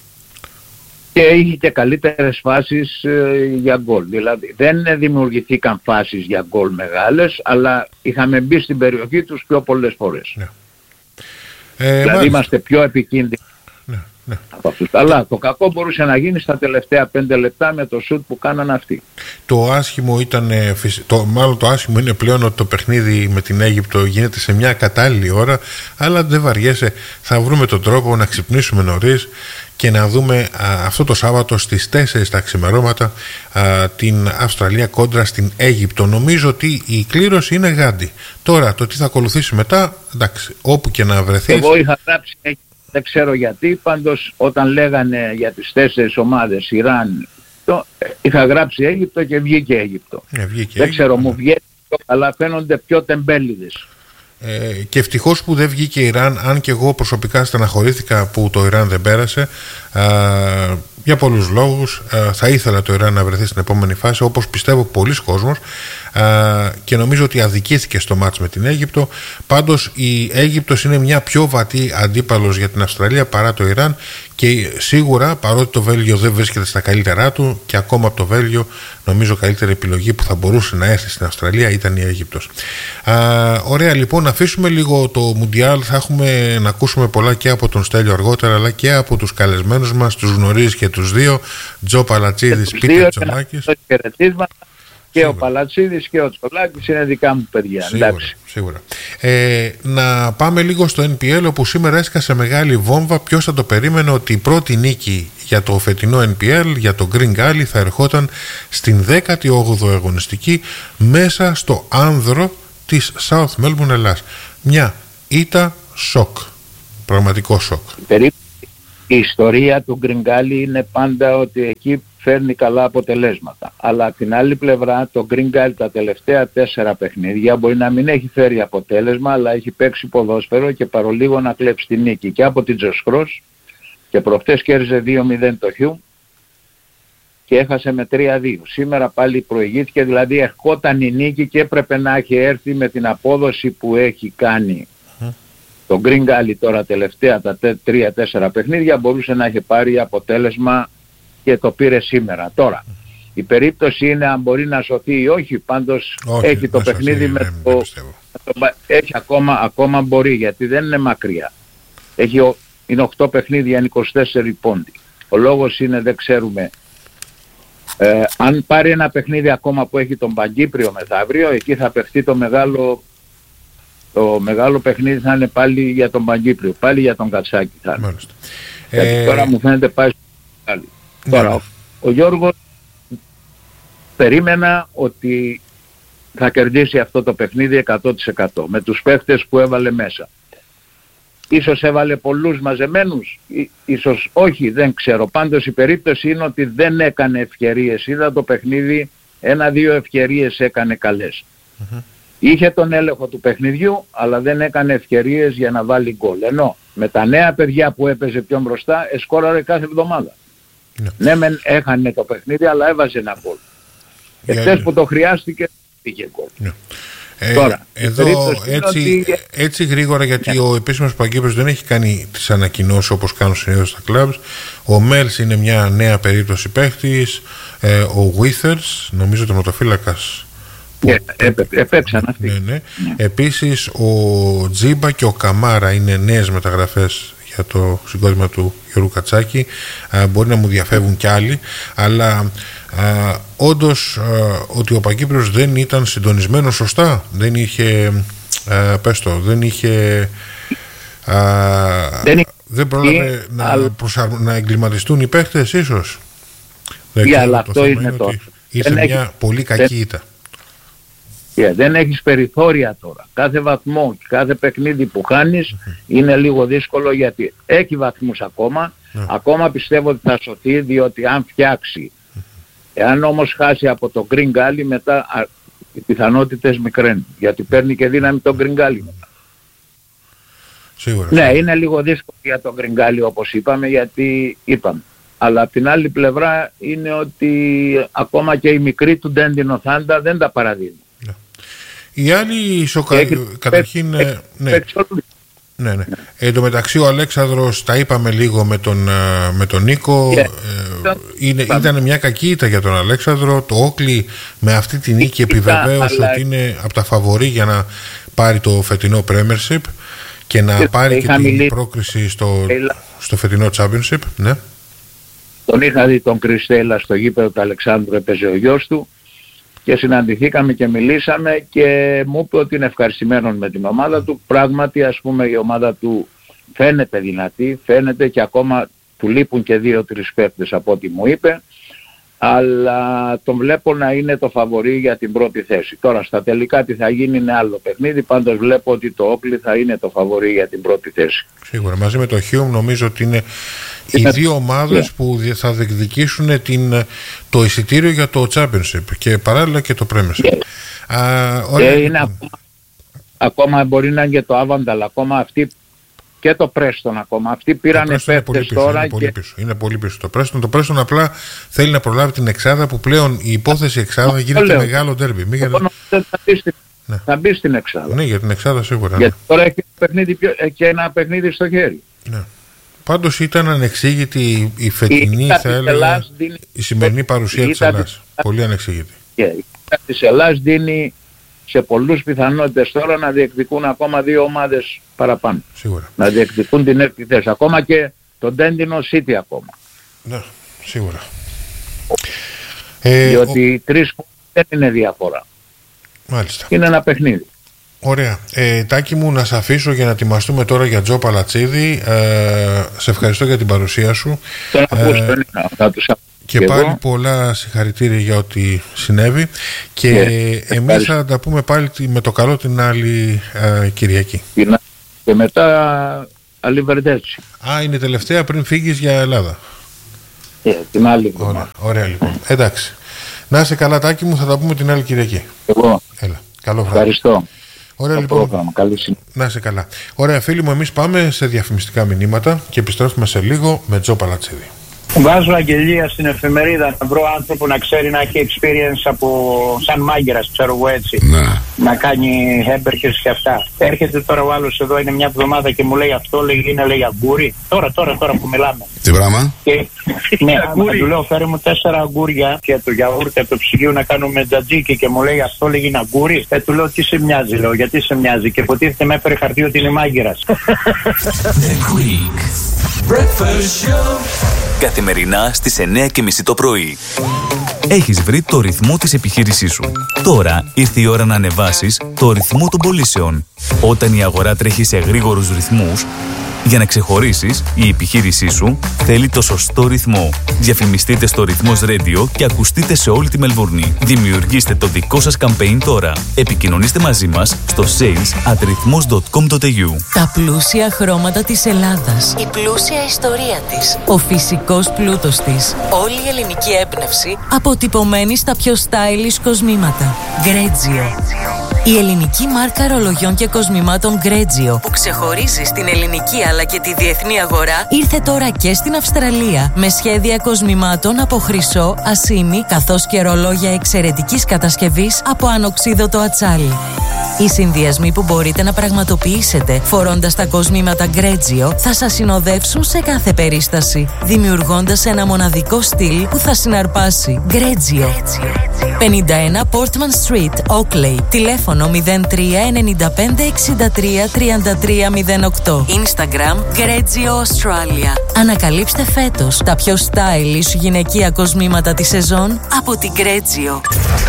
Και είχε και καλύτερες φάσεις για γκολ. Δηλαδή δεν δημιουργηθήκαν φάσεις για γκολ μεγάλες, αλλά είχαμε μπει στην περιοχή τους πιο πολλές φορές. Ναι. Δηλαδή είμαστε πιο επικίνδυνοι. Ναι. Αλλά το κακό μπορούσε να γίνει στα τελευταία 5 λεπτά με το σουτ που κάναν αυτοί. Το άσχημο ήταν, μάλλον το άσχημο είναι πλέον ότι το παιχνίδι με την Αίγυπτο γίνεται σε μια κατάλληλη ώρα, αλλά δεν βαριέσαι, θα βρούμε τον τρόπο να ξυπνήσουμε νωρίς και να δούμε αυτό το Σάββατο στις 4 τα ξημερώματα την Αυστραλία κόντρα στην Αίγυπτο. Νομίζω ότι η κλήρωση είναι γάντι. Τώρα το τι θα ακολουθήσει μετά, εντάξει, όπου και να βρεθείς. Εγώ είχα γράψει, δεν ξέρω γιατί, πάντως όταν λέγανε για τις 4 ομάδες Ιράν, είχα γράψει Αίγυπτο και βγήκε Αίγυπτο. Δεν ξέρω, μου βγαίνει πιο καλά, φαίνονται πιο τεμπέληδες. Και ευτυχώς που δεν βγήκε Ιράν, αν και εγώ προσωπικά στεναχωρήθηκα που το Ιράν δεν πέρασε, για πολλούς λόγους. Θα ήθελα το Ιράν να βρεθεί στην επόμενη φάση, όπως πιστεύω πολλοί κόσμος, και νομίζω ότι αδικήθηκε στο μάτς με την Αίγυπτο. Πάντως η Αίγυπτος είναι μια πιο βατή αντίπαλος για την Αυστραλία παρά το Ιράν, και σίγουρα, παρότι το Βέλγιο δεν βρίσκεται στα καλύτερά του, και ακόμα από το Βέλγιο νομίζω καλύτερη επιλογή που θα μπορούσε να έρθει στην Αυστραλία ήταν η Αίγυπτος. Ωραία, λοιπόν, να αφήσουμε λίγο το Μουντιάλ. Θα έχουμε να ακούσουμε πολλά και από τον Στέλιο αργότερα, αλλά και από τους καλεσμένους μας, τους γνωρίζεις και τους δύο, Τζο Παλατσίδης, Πίτερ Τσολάκης. Και ο Παλατσίδης και ο Τσολάκης είναι δικά μου παιδιά. Σίγουρα. Να πάμε λίγο στο NPL, όπου σήμερα έσκασε μεγάλη βόμβα. Ποιος θα το περίμενε ότι η πρώτη νίκη για το φετινό NPL, για το Green Gully, θα ερχόταν στην 18η αγωνιστική μέσα στο άνδρο της South Melbourne Ελλάς. Μια ήττα σοκ, πραγματικό σοκ. Η ιστορία του Green Gully είναι πάντα ότι εκεί φέρνει καλά αποτελέσματα. Αλλά από την άλλη πλευρά το Green Gully τα τελευταία 4 παιχνίδια μπορεί να μην έχει φέρει αποτέλεσμα, αλλά έχει παίξει ποδόσφαιρο και παρολίγο να κλέψει τη νίκη και από την Τζοσχρός, και προχτές κέρδιζε 2-0 το Χιου και έχασε με 3-2. Σήμερα πάλι προηγήθηκε, δηλαδή ερχόταν η νίκη και έπρεπε να έχει έρθει με την απόδοση που έχει κάνει. Το Green Gully τώρα τελευταία τα 3-4 παιχνίδια μπορούσε να έχει πάρει αποτέλεσμα και το πήρε σήμερα. Τώρα η περίπτωση είναι αν μπορεί να σωθεί ή όχι, πάντως έχει το παιχνίδι με το έχει ακόμα μπορεί, γιατί δεν είναι μακριά. Είναι 8 παιχνίδια, είναι 24 πόντι. Ο λόγος είναι δεν ξέρουμε. Αν πάρει ένα παιχνίδι ακόμα που έχει τον Παγκύπριο μεθαύριο, εκεί θα παιχτεί το μεγάλο παιχνίδι, θα είναι πάλι για τον Παγκύπριο, πάλι για τον Κατσάκη θα είναι. Γιατί τώρα μου φαίνεται πάει στο πάλι. Τώρα ο Γιώργος περίμενα ότι θα κερδίσει αυτό το παιχνίδι 100% με τους παίχτες που έβαλε μέσα. Ίσως έβαλε πολλούς μαζεμένους, ίσως όχι, δεν ξέρω. Πάντως η περίπτωση είναι ότι δεν έκανε ευκαιρίες. Είδα το παιχνίδι, 1-2 ευκαιρίες έκανε καλές. είχε τον έλεγχο του παιχνιδιού, αλλά δεν έκανε ευκαιρίες για να βάλει γκολ. Ενώ με τα νέα παιδιά που έπαιζε πιο μπροστά, σκόραρε κάθε εβδομάδα. Ναι, μεν έχανε το παιχνίδι, αλλά έβαζε ένα γκολ. Εχθές που το χρειάστηκε, είχε γκολ. Τώρα, εδώ έτσι γρήγορα, γιατί ο επίσημος Παγκύπριος δεν έχει κάνει τις ανακοινώσεις όπως κάνουν συνήθως στα κλαμπς. Ο Μέλς είναι μια νέα περίπτωση παίχτης, ο Withers, νομίζω τερματοφύλακας, επέξαν αυτοί. Ναι. Επίσης ο Τζίμπα και ο Καμάρα είναι νέες μεταγραφές για το συγκρότημα του Γιώργου Κατσάκη. Μπορεί να μου διαφεύγουν κι άλλοι, αλλά όντως ότι ο Παγκύπριος δεν ήταν συντονισμένος σωστά, δεν είχε δεν πρόλαβε να εγκληματιστούν οι παίχτες ίσως. Αλλά αυτό είναι το. Είσαι μια πολύ κακή ήττα. Δεν έχεις περιθώρια τώρα. Κάθε βαθμό και κάθε παιχνίδι που χάνεις είναι λίγο δύσκολο, γιατί έχει βαθμούς ακόμα. Ακόμα πιστεύω ότι θα σωθεί, διότι αν φτιάξει, εάν όμως χάσει από το Green Gully, μετά οι πιθανότητες μικραίνουν, γιατί παίρνει και δύναμη το Green Gully μετά. Σίγουρα. Ναι, είναι λίγο δύσκολο για το Green Gully, όπως είπαμε, γιατί είπαμε. Αλλά από την άλλη πλευρά είναι ότι ακόμα και οι μικροί του Ντέντινο Θάντα δεν τα παραδίνουν. Οι άλλοι καταρχήν ναι. Εν τω μεταξύ ο Αλέξανδρος, τα είπαμε λίγο με τον Νίκο, ήταν μια κακή ήττα για τον Αλέξανδρο. Το Όκλι με αυτή την νίκη επιβεβαίωσε ότι είναι από τα φαβορί για να πάρει το φετινό Premiership και να πάρει και την πρόκριση στο φετινό Championship. Ναι. Τον είχα δει τον Κριστέλα στο γήπεδο του Αλεξάνδρου, έπαιζε ο γιος του και συναντηθήκαμε και μιλήσαμε και μου είπε ότι είναι ευχαριστημένος με την ομάδα του. Πράγματι, ας πούμε, η ομάδα του φαίνεται δυνατή, φαίνεται, και ακόμα του λείπουν και 2-3 παίκτες από ό,τι μου είπε, αλλά τον βλέπω να είναι το φαβορί για την πρώτη θέση. Τώρα στα τελικά τι θα γίνει είναι άλλο παιχνίδι, πάντως βλέπω ότι το Όκλι θα είναι το φαβορί για την πρώτη θέση. Σίγουρα, μαζί με το Χιούμ νομίζω ότι είναι οι δύο ομάδες που θα διεκδικήσουν το εισιτήριο για το Championship και παράλληλα και το Premiership. Είναι ακόμα μπορεί να είναι και το Άβανταλ, ακόμα αυτοί και το Πρέστον ακόμα. Αυτοί πήραν παίκτες τώρα. Είναι πολύ πίσω το Πρέστον. Το Πρέστον απλά θέλει να προλάβει την εξάδα, που πλέον η υπόθεση εξάδα γίνεται μεγάλο ντέρμπι. Θα μπει στην εξάδα. Ναι, για την εξάδα σίγουρα. Γιατί τώρα έχει ένα παιχνίδι στο χέρι. Ναι. Πάντως ήταν ανεξήγητη η φετινή, θα έλεγα, η σημερινή παρουσία της Ελλάς. Πολύ ανεξήγητη. Η ήττα της Ελλάς δίνει σε πολλούς πιθανότητες τώρα να διεκδικούν ακόμα 2 ομάδες παραπάνω. Σίγουρα. Να διεκδικούν την έκτη θέση. Ακόμα και τον Ντέντινο City ακόμα. Ναι, σίγουρα. Διότι 3 δεν είναι διαφορά. Μάλιστα. Είναι ένα παιχνίδι. Ωραία. Τάκη μου, να σε αφήσω για να ετοιμαστούμε τώρα για Τζο Παλατσίδη. Σε ευχαριστώ για την παρουσία σου. Και πάλι πολλά συγχαρητήρια για ό,τι συνέβη. Και εμείς θα τα πούμε πάλι με το καλό την άλλη Κυριακή. Και μετά Αλιβερντέτσι. Είναι τελευταία πριν φύγεις για Ελλάδα. Την άλλη εβδομάδα. Ωραία λοιπόν. Εντάξει. Να είσαι καλά, Τάκη μου, θα τα πούμε την άλλη Κυριακή. Εγώ. Έλα. Καλό βράδυ. Ευχαριστώ. Ωραία λοιπόν. Να είσαι καλά. Ωραία φίλοι μου, εμείς πάμε σε διαφημιστικά μηνύματα και επιστρέφουμε σε λίγο με Τζο Παλατσίδη. Βάζω αγγελία στην εφημερίδα να βρω άνθρωπο να ξέρει, να έχει experience από σαν μάγκερας, ξέρω εγώ έτσι. Να κάνει hamburgers και αυτά. Έρχεται τώρα ο άλλος εδώ, είναι μια εβδομάδα και μου λέει αυτό, είναι λέει αγκούρι. Τώρα που μιλάμε. Τι πράγμα? Ναι, του λέω φέρε μου 4 αγκούρια και το γιαούρτι από το ψυγείο να κάνουμε τζατζίκι και μου λέει αυτό είναι αγκούρι. Του λέω τι σε μοιάζει, λέω γιατί σε μοιάζει, και υποτίθεται με έφερε χαρτί ότι είναι μάγκερας. Καθημερινά στις 9:30 το πρωί. Έχεις βρει το ρυθμό της επιχείρησής σου. Τώρα ήρθε η ώρα να ανεβάσεις το ρυθμό των πωλήσεων. Όταν η αγορά τρέχει σε γρήγορους ρυθμούς, για να ξεχωρίσεις, η επιχείρησή σου θέλει το σωστό ρυθμό. Διαφημιστείτε στο Ρυθμός Radio και ακουστείτε σε όλη τη Μελβούρνη. Δημιουργήστε το δικό σας campaign τώρα. Επικοινωνήστε μαζί μας στο sales@rythmos.com.au. Τα πλούσια χρώματα της Ελλάδας. Η πλούσια ιστορία της. Ο φυσικός πλούτος της. Όλη η ελληνική έμπνευση αποτυπωμένη στα πιο stylish κοσμήματα. Γκρέτζιο. Η ελληνική μάρκα ρολογιών και κοσμημάτων Grezio, που ξεχωρίζει στην ελληνική αλλά και τη διεθνή αγορά, ήρθε τώρα και στην Αυστραλία με σχέδια κοσμημάτων από χρυσό, ασήμι, καθώς και ρολόγια εξαιρετικής κατασκευής από ανοξίδωτο ατσάλι. Οι συνδυασμοί που μπορείτε να πραγματοποιήσετε φορώντας τα κοσμήματα Grezio θα σας συνοδεύσουν σε κάθε περίσταση, δημιουργώντας ένα μοναδικό στυλ που θα συναρπάσει. Grezio. 51 Portman Street, Oakley. Τηλέφωνο 03 95 63 33 08. Instagram Grezio Australia. Ανακαλύψτε φέτος τα πιο stylish γυναικεία κοσμήματα της σεζόν από την Grezio.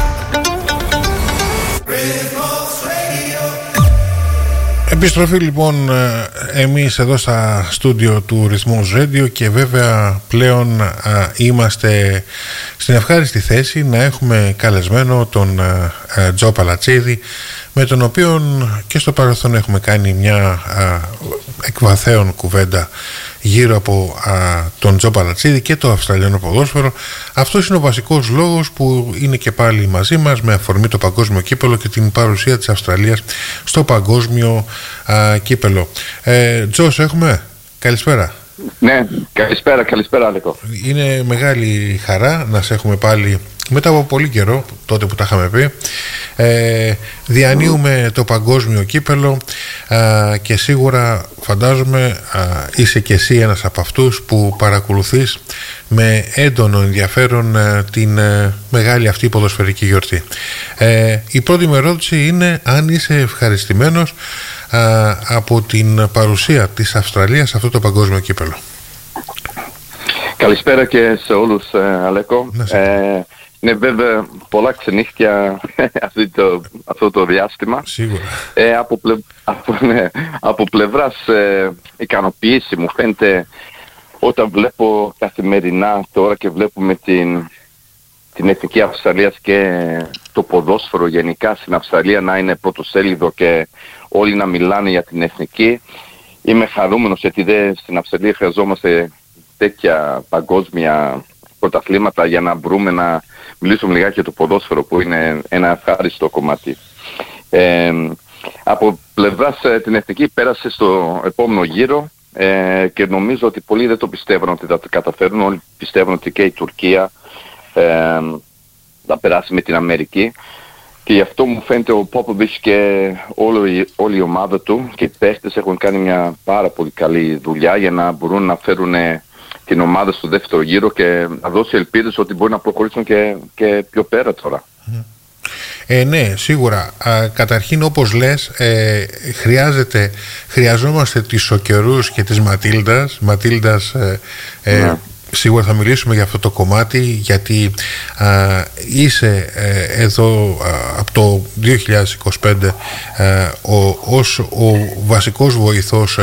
Επιστροφή λοιπόν εμείς εδώ στα στούντιο του Ρυθμούς Radio και βέβαια πλέον είμαστε στην ευχάριστη θέση να έχουμε καλεσμένο τον Τζο Παλατσίδη, με τον οποίο και στο παρελθόν έχουμε κάνει μια εκβαθέων κουβέντα γύρω από τον Τζο Παλατσίδη και το Αυστραλιανό ποδόσφαιρο. Αυτός είναι ο βασικός λόγος που είναι και πάλι μαζί μας με αφορμή το παγκόσμιο κύπελο και την παρουσία της Αυστραλίας στο παγκόσμιο κύπελο. Τζο, έχουμε? Καλησπέρα. Ναι, καλησπέρα Αλέκο. Είναι μεγάλη χαρά να σε έχουμε πάλι μετά από πολύ καιρό, τότε που τα είχαμε πει. Διανύουμε το παγκόσμιο κύπελο και σίγουρα φαντάζομαι είσαι και εσύ ένας από αυτούς που παρακολουθείς με έντονο ενδιαφέρον την μεγάλη αυτή ποδοσφαιρική γιορτή. Η πρώτη μου ερώτηση είναι αν είσαι ευχαριστημένος από την παρουσία της Αυστραλίας σε αυτό το παγκόσμιο κύπελο. Καλησπέρα και σε όλους, Αλέκο. Ναι, βέβαια πολλά ξενύχτια αυτό το διάστημα. Σίγουρα. Από πλευράς ικανοποίηση μου φαίνεται όταν βλέπω καθημερινά τώρα και βλέπουμε την Εθνική Αυστραλίας και το ποδόσφαιρο γενικά στην Αυστραλία να είναι πρωτοσέλιδο και όλοι να μιλάνε για την Εθνική. Είμαι χαρούμενος γιατί στην Αυστραλία χρειαζόμαστε τέτοια παγκόσμια πρωταθλήματα για να μπορούμε να μιλήσουμε λιγάκι για το ποδόσφαιρο που είναι ένα ευχάριστο κομμάτι. Από πλευράς την Εθνική πέρασε στο επόμενο γύρο και νομίζω ότι πολλοί δεν το πιστεύουν ότι θα το καταφέρουν. Όλοι πιστεύουν ότι και η Τουρκία θα περάσει με την Αμερική και γι' αυτό μου φαίνεται ο Πόποβιτς και όλη η ομάδα του και οι παίχτες έχουν κάνει μια πάρα πολύ καλή δουλειά για να μπορούν να φέρουν την ομάδα στο δεύτερο γύρο και να δώσει ελπίδες ότι μπορεί να προχωρήσουν και πιο πέρα τώρα. Ναι, σίγουρα. Καταρχήν, όπως λες, χρειαζόμαστε τις Σοκερούς και τις Ματίλντας. Σίγουρα θα μιλήσουμε για αυτό το κομμάτι, γιατί είσαι εδώ από το 2025 ως ο βασικός βοηθός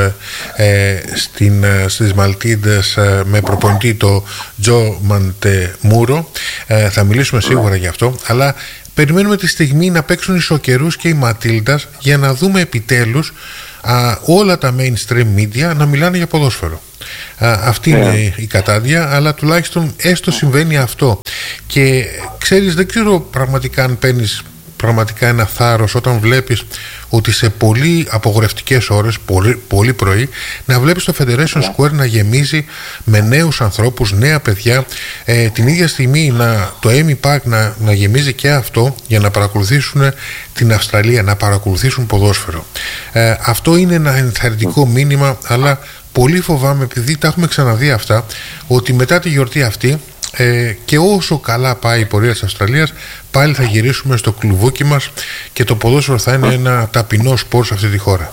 στις Μαλτίντες με προπονητή το Τζο Μαντεμούρο. Θα μιλήσουμε σίγουρα γι' αυτό, αλλά περιμένουμε τη στιγμή να παίξουν οι Σοκερούς και οι Ματίλντας για να δούμε επιτέλους όλα τα mainstream media να μιλάνε για ποδόσφαιρο. Αυτή είναι η κατάδια, αλλά τουλάχιστον έστω συμβαίνει αυτό. Και ξέρεις, δεν ξέρω πραγματικά αν παίρνεις πραγματικά ένα θάρρος όταν βλέπεις ότι σε πολύ απογορευτικές ώρες, πολύ πρωί, να βλέπεις το Federation Square να γεμίζει με νέους ανθρώπους, νέα παιδιά, την ίδια στιγμή το Amy Park να γεμίζει και αυτό για να παρακολουθήσουν την Αυστραλία, να παρακολουθήσουν ποδόσφαιρο. Αυτό είναι ένα ενθαρρυντικό μήνυμα, αλλά πολύ φοβάμαι, επειδή τα έχουμε ξαναδεί αυτά, ότι μετά τη γιορτή αυτή και όσο καλά πάει η πορεία της Αυστραλίας, πάλι θα γυρίσουμε στο κλουβούκι μας και το ποδόσφαιρο θα είναι ένα ταπεινό σπορ σε αυτή τη χώρα.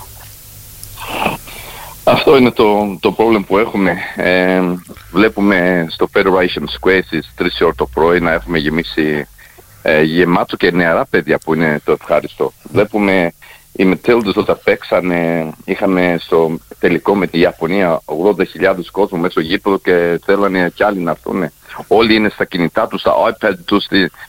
Αυτό είναι το πρόβλημα που έχουμε. Βλέπουμε στο Federation Square στις 3 ώρα το πρωί να έχουμε γεμίσει γεμάτο και νεαρά παιδιά, που είναι το ευχάριστο. Βλέπουμε οι Ματίλντες όταν παίξανε, είχαμε στο τελικό με τη Ιαπωνία 80.000 κόσμο μέσα στο γήπεδο και θέλανε κι άλλοι να έρθουν. Όλοι είναι στα κινητά τους, στα iPad τους,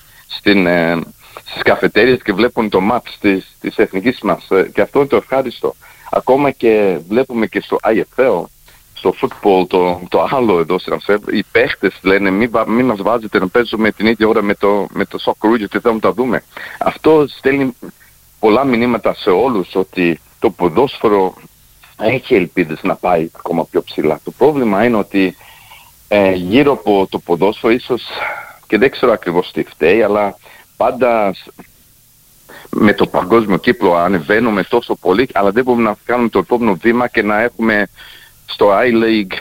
στις καφετέριες και βλέπουν το match της εθνικής μας. Και αυτό είναι το ευχάριστο. Ακόμα και βλέπουμε και στο IFL, στο football, το άλλο εδώ στην Αυστραλία, οι παίχτες λένε μην μας βάζετε να παίζουμε την ίδια ώρα με το soccer, γιατί θέλουμε να τα δούμε. Αυτό στέλνει πολλά μηνύματα σε όλους ότι το ποδόσφαιρο έχει ελπίδες να πάει ακόμα πιο ψηλά. Το πρόβλημα είναι ότι γύρω από το ποδόσφαιρο ίσως, και δεν ξέρω ακριβώς τι φταίει, αλλά πάντα με το παγκόσμιο κύκλο ανεβαίνουμε τόσο πολύ, αλλά δεν μπορούμε να κάνουμε το επόμενο βήμα και να έχουμε στο I-League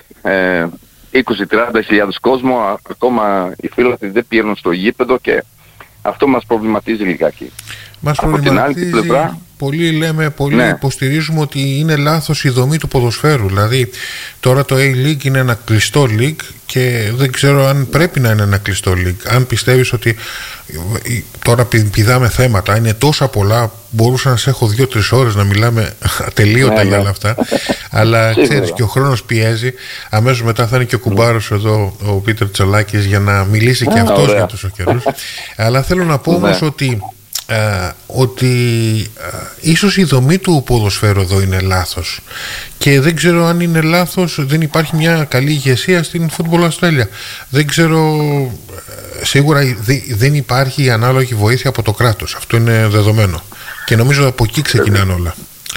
20-30 κόσμο, ακόμα οι φίλοι δεν πηγαίνουν στο γήπεδο και αυτό μας προβληματίζει λιγάκι. Μας από την άλλη την πλευρά, πολλοί υποστηρίζουμε ότι είναι λάθος η δομή του ποδοσφαίρου. Δηλαδή τώρα το A-League είναι ένα κλειστό league και δεν ξέρω αν πρέπει να είναι ένα κλειστό league. Αν πιστεύεις ότι τώρα πηδάμε θέματα, είναι τόσα πολλά, μπορούσα να σε έχω 2-3 ώρες να μιλάμε ατελείωτα για όλα αυτά, αλλά ξέρεις και ο χρόνος πιέζει. Αμέσως μετά θα είναι και ο κουμπάρος εδώ, ο Πίτερ Τσολάκης, για να μιλήσει και αυτός για τους καιρούς. Αλλά θέλω να πω όμως ότι ίσως η δομή του ποδοσφαίρου εδώ είναι λάθος και δεν ξέρω αν είναι λάθος, δεν υπάρχει μια καλή ηγεσία στην Football Australia. Δεν ξέρω, σίγουρα δεν υπάρχει ανάλογη βοήθεια από το κράτος, αυτό είναι δεδομένο και νομίζω από εκεί ξεκινάνε όλα.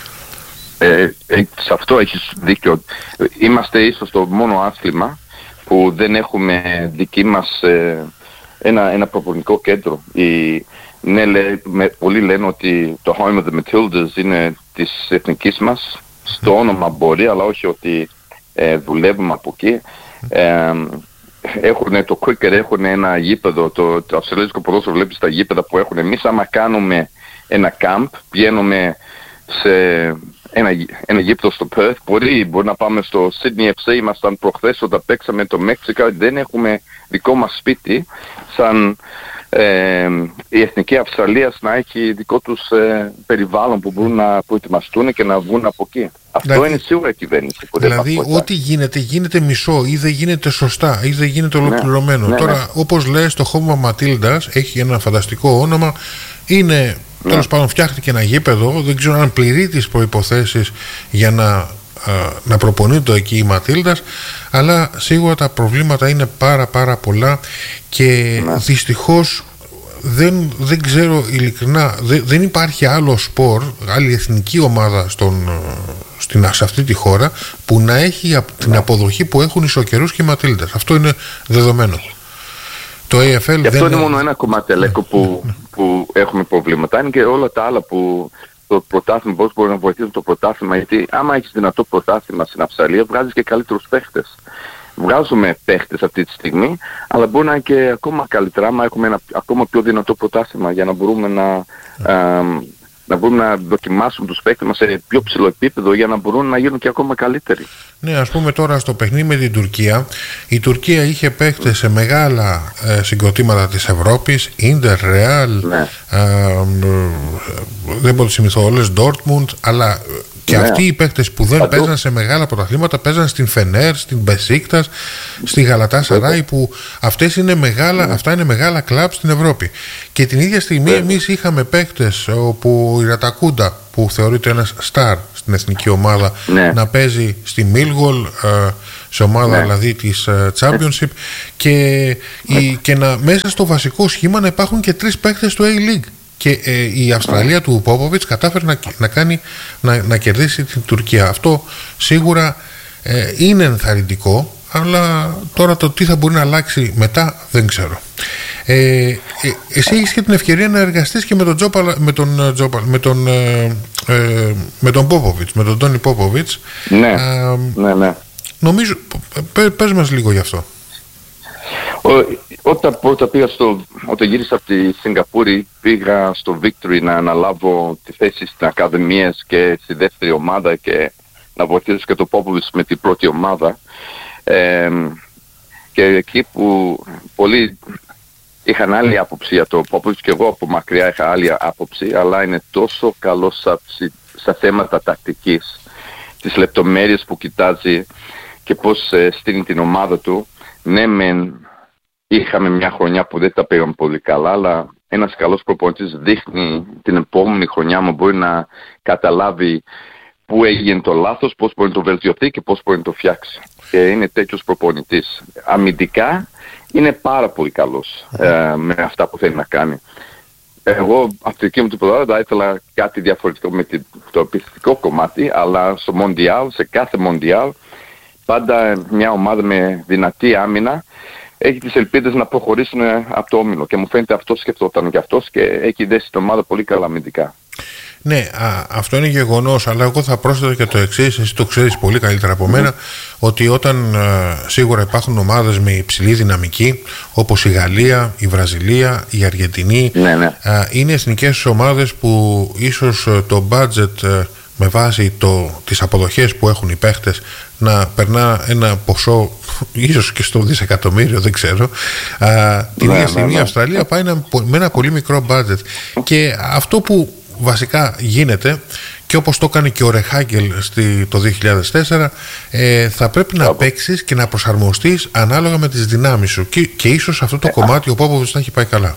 Σε αυτό έχεις δίκιο. Είμαστε ίσως το μόνο άθλημα που δεν έχουμε δική μας ένα προπονητικό κέντρο. Ναι, πολλοί λένε ότι το Home of the Matildas είναι της εθνικής μας, στο όνομα μπορεί, αλλά όχι ότι δουλεύουμε από εκεί. Έχουν το cricket, έχουν ένα γήπεδο, το αυστραλιανικό ποδόσφαιρο βλέπει στα γήπεδα που έχουν. Εμείς άμα κάνουμε ένα camp, πηγαίνουμε σε ένα γήπεδο στο Perth, μπορεί να πάμε στο Sydney FC, ήμασταν προχθές όταν παίξαμε το Μέξικα, δεν έχουμε δικό μας σπίτι, σαν η Εθνική Αυστραλίας να έχει δικό τους περιβάλλον που μπορούν να προετοιμαστούν και να βγουν από εκεί. Αυτό είναι σίγουρα η κυβέρνηση. Δηλαδή ό,τι γίνεται μισό ή δεν γίνεται σωστά ή δεν γίνεται ολοκληρωμένο. Τώρα όπως λες, το Home Matildas έχει ένα φανταστικό όνομα, είναι τέλος πάντων φτιάχτηκε ένα γήπεδο, δεν ξέρω αν πληρεί τις προϋποθέσεις για να προπονείται εκεί η Ματίλντας, αλλά σίγουρα τα προβλήματα είναι πάρα πολλά και δυστυχώς δεν ξέρω ειλικρινά, δεν υπάρχει άλλο σπορ, άλλη εθνική ομάδα σε αυτή τη χώρα που να έχει την αποδοχή που έχουν οι σοκερούς και οι Ματίλντας. Αυτό είναι δεδομένο. Το AFL και αυτό είναι μόνο ένα κομμάτι που έχουμε προβλήματα. Είναι και όλα τα άλλα που το πρωτάθλημα, πώς μπορεί να βοηθήσει το πρωτάθλημα, γιατί άμα έχεις δυνατό πρωτάθλημα στην Αυστραλία, βγάζεις και καλύτερους παίχτες. Βγάζουμε παίχτες αυτή τη στιγμή, αλλά μπορεί να είναι και ακόμα καλύτερα άμα έχουμε ένα ακόμα πιο δυνατό πρωτάθλημα για να μπορούμε να δοκιμάσουμε τους παίκτες μας σε πιο ψηλό επίπεδο για να μπορούν να γίνουν και ακόμα καλύτεροι. Ναι, ας πούμε τώρα στο παιχνίδι με την Τουρκία, η Τουρκία είχε παίκτες σε μεγάλα συγκροτήματα της Ευρώπης, Ίντερ, Ρεάλ, δεν μπορώ να θυμηθώ όλες, Ντόρτμουντ, αλλά και αυτοί οι παίκτες που δεν παίζαν σε μεγάλα πρωταθλήματα παίζαν στην Φενέρ, στην Μπεσίκτας, στη Γαλατάσαράι, που αυτά είναι μεγάλα κλαμπ στην Ευρώπη. Και την ίδια στιγμή εμείς είχαμε παίκτες όπου η Ρατακούντα, που θεωρείται ένας στάρ στην εθνική ομάδα, να παίζει στη Μίλγολ, σε ομάδα δηλαδή της Championship, και μέσα στο βασικό σχήμα να υπάρχουν και 3 παίκτες του A-League. Και η Αυστραλία του Πόποβιτς κατάφερε να κερδίσει την Τουρκία. Αυτό σίγουρα είναι ενθαρρυντικό, αλλά τώρα το τι θα μπορεί να αλλάξει μετά δεν ξέρω. Εσύ έχεις και την ευκαιρία να εργαστείς και με τον Πόποβιτς, με τον Τόνι Πόποβιτς. Ναι. Νομίζω, πες μας λίγο γι' αυτό. Όταν γύρισα από τη Σιγκαπούρη, πήγα στο Victory να αναλάβω τη θέση στην Ακαδημίες και στη δεύτερη ομάδα και να βοηθήσω και το Πόποβιτς με την πρώτη ομάδα. Και εκεί που πολλοί είχαν άλλη άποψη για το Πόποβιτς και εγώ από μακριά είχα άλλη άποψη, αλλά είναι τόσο καλός στα θέματα τακτικής, τις λεπτομέρειες που κοιτάζει και πώς στείνει την ομάδα του. Ναι, είχαμε μια χρονιά που δεν τα πήγαμε πολύ καλά, αλλά ένας καλός προπονητής δείχνει την επόμενη χρονιά μου μπορεί να καταλάβει πού έγινε το λάθος, πώς μπορεί να το βελτιωθεί και πώς μπορεί να το φτιάξει. Και είναι τέτοιος προπονητής. Αμυντικά είναι πάρα πολύ καλός με αυτά που θέλει να κάνει. Εγώ από τη δική μου την πλευρά θα ήθελα κάτι διαφορετικό με το επιθετικό κομμάτι, αλλά στο Μοντιάλ, σε κάθε Μοντιάλ, πάντα μια ομάδα με δυνατή άμυνα έχει τις ελπίδες να προχωρήσουν από το όμιλο. Και μου φαίνεται αυτό σκεφτόταν και αυτός και έχει δέσει την ομάδα πολύ καλά αμυντικά. Ναι, αυτό είναι γεγονός, αλλά εγώ θα πρόσθετα και το εξής, εσύ το ξέρεις πολύ καλύτερα από μένα, ότι όταν σίγουρα υπάρχουν ομάδες με υψηλή δυναμική, όπως η Γαλλία, η Βραζιλία, η Αργεντινή, είναι εθνικές ομάδες που ίσως το budget με βάση τις αποδοχές που έχουν οι παίχτες να περνά ένα ποσό ίσως και στο δισεκατομμύριο, δεν ξέρω. Την ίδια στιγμή η Αυστραλία πάει με ένα πολύ μικρό budget. Και αυτό που βασικά γίνεται, και όπως το έκανε και ο Ρεχάγκελ το 2004, θα πρέπει να παίξεις και να προσαρμοστείς ανάλογα με τις δυνάμεις σου, και ίσως αυτό το κομμάτι ο Πόποβιτς θα έχει πάει καλά.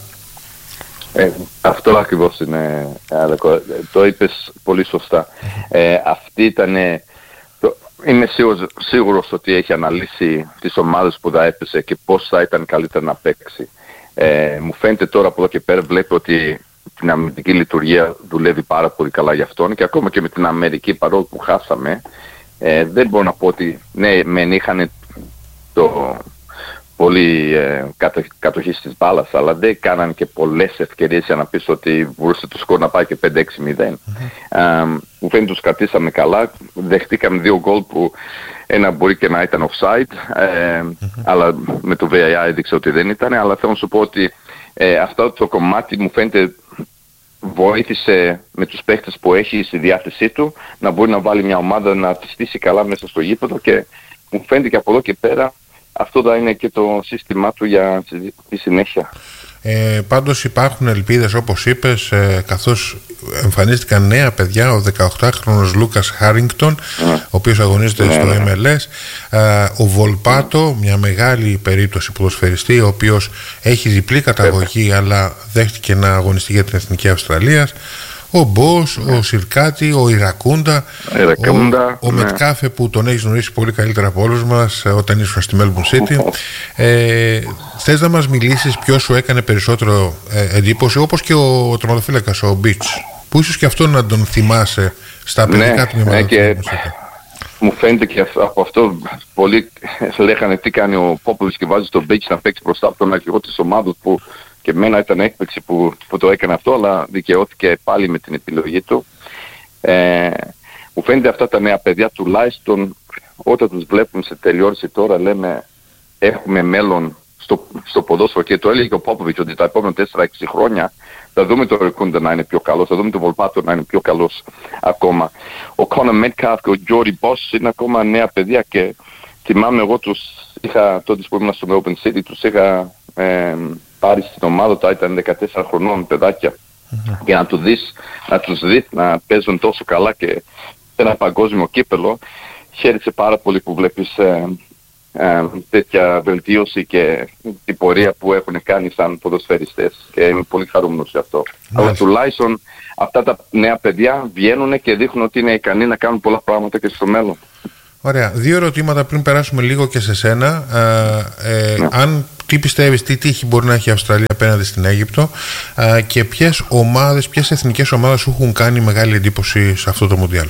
Αυτό ακριβώς είναι, το είπες πολύ σωστά. Αυτή ήταν, είμαι σίγουρος ότι έχει αναλύσει τις ομάδες που θα έπαιζε και πώς θα ήταν καλύτερα να παίξει. Μου φαίνεται τώρα από εδώ και πέρα, βλέπω ότι την αμυντική λειτουργία δουλεύει πάρα πολύ καλά για αυτόν, και ακόμα και με την Αμερική, παρόλο που χάσαμε, δεν μπορώ να πω ότι ναι, μεν είχαν το πολύ κατοχή της μπάλας, αλλά δεν κάναν και πολλές ευκαιρίες για να πεις ότι μπορούσε το σκορ να πάει και 5-6-0. Μου φαίνεται τους κρατήσαμε καλά, δεχτήκαμε 2 γκολ που ένα μπορεί και να ήταν offside, αλλά με το VAR έδειξε ότι δεν ήταν, αλλά θέλω να σου πω ότι αυτό το κομμάτι μου φαίνεται βοήθησε με τους παίχτες που έχει στη διάθεσή του να μπορεί να βάλει μια ομάδα να τη στήσει καλά μέσα στο γήπεδο, και μου φαίνεται και από εδώ και πέρα αυτό θα είναι και το σύστημά του για τη συνέχεια. Πάντως υπάρχουν ελπίδες, όπως είπες, καθώς εμφανίστηκαν νέα παιδιά, ο 18χρονος Λούκας Χάρινγκτον, ο οποίος αγωνίζεται στο MLS, ο Βολπάτο, μια μεγάλη περίπτωση ποδοσφαιριστή, ο οποίος έχει διπλή καταγωγή αλλά δέχτηκε να αγωνιστεί για την Εθνική Αυστραλίας, ο Μπος, ο Σιρκάτη, ο Ιρακούντα, ο Μετκάφε, που τον έχεις γνωρίσει πολύ καλύτερα από όλους μας όταν ήσουν στη Melbourne City. Θες να μας μιλήσεις ποιος σου έκανε περισσότερο εντύπωση, όπως και ο τερματοφύλακας, ο Μπίτς, που ίσως και αυτό να τον θυμάσαι στα παιδικά τμήματα. Μου φαίνεται και από αυτό πολλοί λέγανε τι κάνει ο Πόποβιτς και βάζει τον Μπίτς να παίξει μπροστά από τον αρχηγό της ομάδας, που και εμένα ήταν έκπληξη που το έκανε αυτό, αλλά δικαιώθηκε πάλι με την επιλογή του. Μου φαίνεται αυτά τα νέα παιδιά, τουλάχιστον όταν τους βλέπουμε σε τελειώρηση τώρα, λέμε έχουμε μέλλον στο ποδόσφαιρο, και το έλεγε και ο Πόποβιτς ότι τα επόμενα 4-6 χρόνια θα δούμε τον Ρεκούντα να είναι πιο καλός, θα δούμε τον Βολπάτο να είναι πιο καλός ακόμα. Ο Κόνορ Μέτκαφ και ο Τζόρι Μπος είναι ακόμα νέα παιδιά, και θυμάμαι εγώ τους είχα τότε που ήμουν στο Melbourne City, τους είχα πάρει στην ομάδα, τα ήταν 14 χρονών παιδάκια, και να τους δεις να παίζουν τόσο καλά και σε ένα παγκόσμιο κύπελο, χαίρεσε πάρα πολύ που βλέπεις τέτοια βελτίωση και την πορεία που έχουν κάνει σαν ποδοσφαιριστές, και είμαι πολύ χαρούμενος γι' αυτό. Αλλά τουλάχιστον αυτά τα νέα παιδιά βγαίνουν και δείχνουν ότι είναι ικανοί να κάνουν πολλά πράγματα και στο μέλλον. Ωραία. 2 ερωτήματα πριν περάσουμε λίγο και σε σένα. Τι πιστεύεις, τι τύχη μπορεί να έχει η Αυστραλία απέναντι στην Αίγυπτο, και ποιες εθνικές ομάδες σου έχουν κάνει μεγάλη εντύπωση σε αυτό το Μουντιάλ?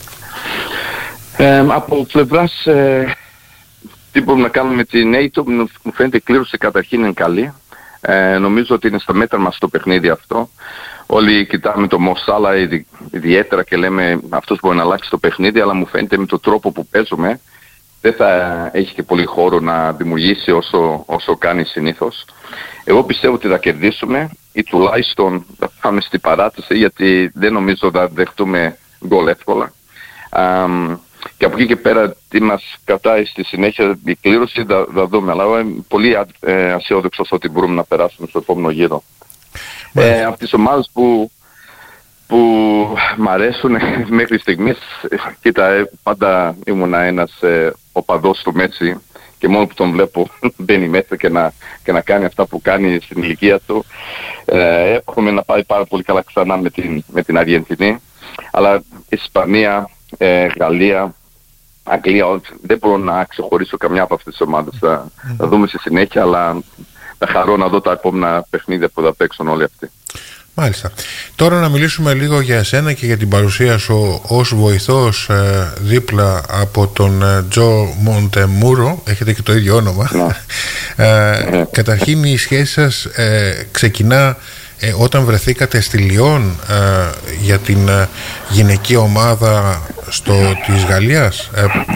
Από πλευράς τι μπορούμε να κάνουμε με την Αίγυπτο, μου φαίνεται η κλήρωση καταρχήν είναι καλή. Νομίζω ότι είναι στα μέτρα μας το παιχνίδι αυτό. Όλοι κοιτάμε το Μοσάλα ιδιαίτερα και λέμε αυτός μπορεί να αλλάξει το παιχνίδι, αλλά μου φαίνεται με τον τρόπο που παίζουμε δεν θα έχει και πολύ χώρο να δημιουργήσει όσο κάνει συνήθως. Εγώ πιστεύω ότι θα κερδίσουμε ή τουλάχιστον θα πάμε στην παράταση, γιατί δεν νομίζω θα δεχτούμε γκολ εύκολα. Και από εκεί και πέρα τι μας κρατάει στη συνέχεια η κλήρωση θα δούμε, αλλά είμαι πολύ αισιόδοξος ότι μπορούμε να περάσουμε στο επόμενο γύρο. Από τις ομάδες που μ' αρέσουν μέχρι στιγμής, κοίτα, πάντα ήμουν ένας οπαδός του Μέση, και μόνο που τον βλέπω μπαίνει μέσα και να κάνει αυτά που κάνει στην ηλικία του, εύχομαι να πάει πάρα πολύ καλά ξανά με την Αργεντινή, αλλά Ισπανία, Γαλλία, Αγγλία, δεν μπορώ να ξεχωρίσω καμιά από αυτές τις ομάδες. Θα δούμε στη συνέχεια, αλλά θα χαρώ να δω τα επόμενα παιχνίδια που θα παίξουν όλοι αυτοί. Μάλιστα. Τώρα να μιλήσουμε λίγο για εσένα και για την παρουσία σου ως βοηθός δίπλα από τον Τζο Μοντεμούρο. Έχετε και το ίδιο όνομα. Καταρχήν η σχέση σας ξεκινά όταν βρεθήκατε στη Λιόν για την γυναικεία ομάδα της Γαλλίας.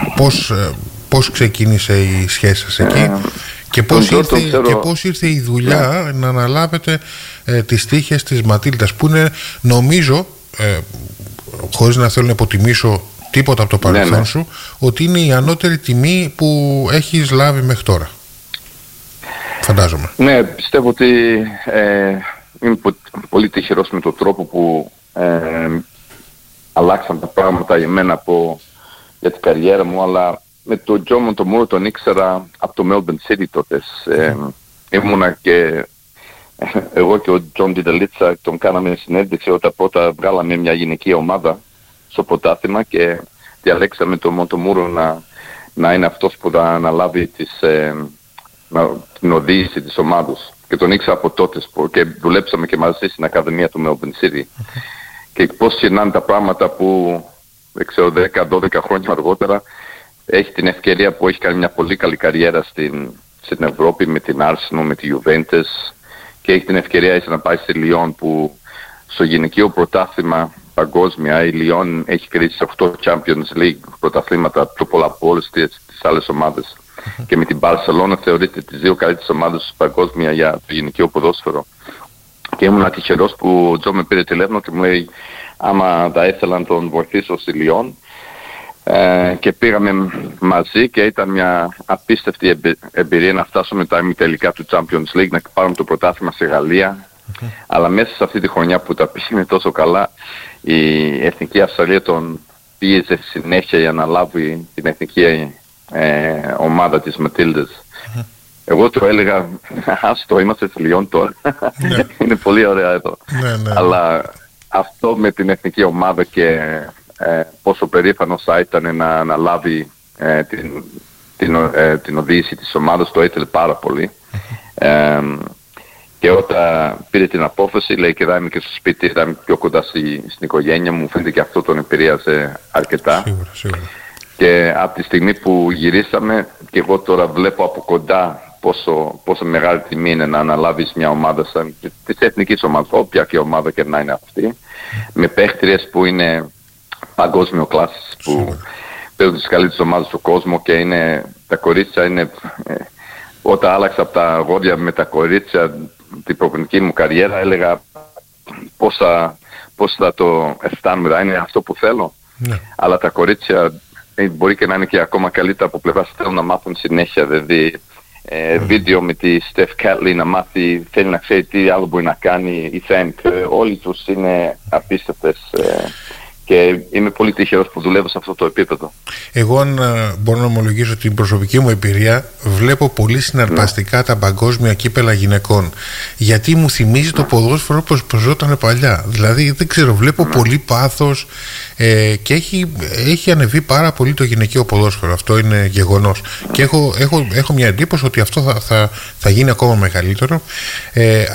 Πώς ξεκίνησε η σχέση σας εκεί και πώς ήρθε η δουλειά να αναλάβετε τις τύχες της Ματίλντας, που είναι, νομίζω, χωρίς να θέλω να υποτιμήσω τίποτα από το παρελθόν σου, ότι είναι η ανώτερη τιμή που έχεις λάβει μέχρι τώρα, φαντάζομαι. Ναι, πιστεύω ότι είμαι πολύ τυχερός με τον τρόπο που αλλάξαν τα πράγματα για μένα για την καριέρα μου, αλλά με τον Τζο Μοντεμούρο τον ήξερα από το Melbourne City τότε. Ήμουνα και εγώ και ο Τζον Ντιταλίτσα τον κάναμε συνέντευξη όταν πρώτα βγάλαμε μια γυναικεία ομάδα στο πρωτάθλημα και διαλέξαμε τον Μοντεμούρο να είναι αυτός που θα αναλάβει την οδήγηση της ομάδας. Και τον ήξερα από τότε και δουλέψαμε και μαζί στην Ακαδημία του Melbourne City. Και πώς γυρνάνε τα πράγματα που, δεν ξέρω, 10-12 χρόνια αργότερα έχει την ευκαιρία που έχει κάνει μια πολύ καλή καριέρα στην Ευρώπη με την Arsenal, με τη Juventus, και έχει την ευκαιρία να πάει στη Λιόν, που στο γυναικείο πρωτάθλημα παγκόσμια η Λιόν έχει κερδίσει 8 Champions League πρωταθλήματα, πιο πολλά από όλες τις άλλες ομάδες. Και με την Barcelona θεωρείται τις 2 καλύτερες ομάδες παγκόσμια για το γυναικείο ποδόσφαιρο. Και ήμουν τυχερός που ο Τζο με πήρε τηλέφωνο και μου λέει άμα θα ήθελα να τον βοηθήσω στη Λιόν. Και πήγαμε μαζί και ήταν μια απίστευτη εμπειρία να φτάσουμε τα ημιτελικά του Champions League, να πάρουμε το πρωτάθλημα στη Γαλλία. Αλλά μέσα σε αυτή τη χρονιά που τα πήγαινε τόσο καλά, η Εθνική Αυστραλία τον πίεζε συνέχεια για να λάβει την εθνική ομάδα της Ματίλντας. Εγώ του έλεγα άστο, είμαστε στη Λιόν τώρα. Είναι πολύ ωραία εδώ. Αλλά αυτό με την εθνική ομάδα και πόσο περήφανος θα ήταν να αναλάβει την οδήγηση της ομάδας, το ήθελε πάρα πολύ. Και όταν πήρε την απόφαση, λέει και θα είμαι και στο σπίτι, θα είμαι πιο κοντά στην οικογένεια μου, φαίνεται και αυτό τον επηρέασε αρκετά. Σίγουρα. Και από τη στιγμή που γυρίσαμε, και εγώ τώρα βλέπω από κοντά πόσο μεγάλη τιμή είναι να αναλάβεις μια ομάδα σαν της εθνικής ομάδας, όποια και ομάδα και να είναι αυτή, με παίχτριες που είναι παγκόσμιο κλάσης, που παίζουν τις καλύτερες ομάδες του κόσμου, και τα κορίτσια είναι, όταν άλλαξα από τα αγόρια με τα κορίτσια την προπονητική μου καριέρα, έλεγα πώς θα το αισθάνομαι, θα είναι αυτό που θέλω. Αλλά τα κορίτσια μπορεί και να είναι και ακόμα καλύτερα από πλευράς, θέλουν να μάθουν συνέχεια, δηλαδή βίντεο με τη Στεφ Κάτλι να μάθει, θέλει να ξέρει τι άλλο μπορεί να κάνει, η Φεν, όλοι τους είναι απίστευτες. Και είμαι πολύ τυχερός που δουλεύω σε αυτό το επίπεδο. Εγώ, αν μπορώ να ομολογήσω την προσωπική μου εμπειρία, βλέπω πολύ συναρπαστικά τα παγκόσμια κύπελα γυναικών. Γιατί μου θυμίζει το ποδόσφαιρο όπως παίζονταν παλιά. Δηλαδή, δεν ξέρω, βλέπω πολύ πάθος και έχει ανεβεί πάρα πολύ το γυναικείο ποδόσφαιρο. Αυτό είναι γεγονός. Και έχω μια εντύπωση ότι αυτό θα γίνει ακόμα μεγαλύτερο.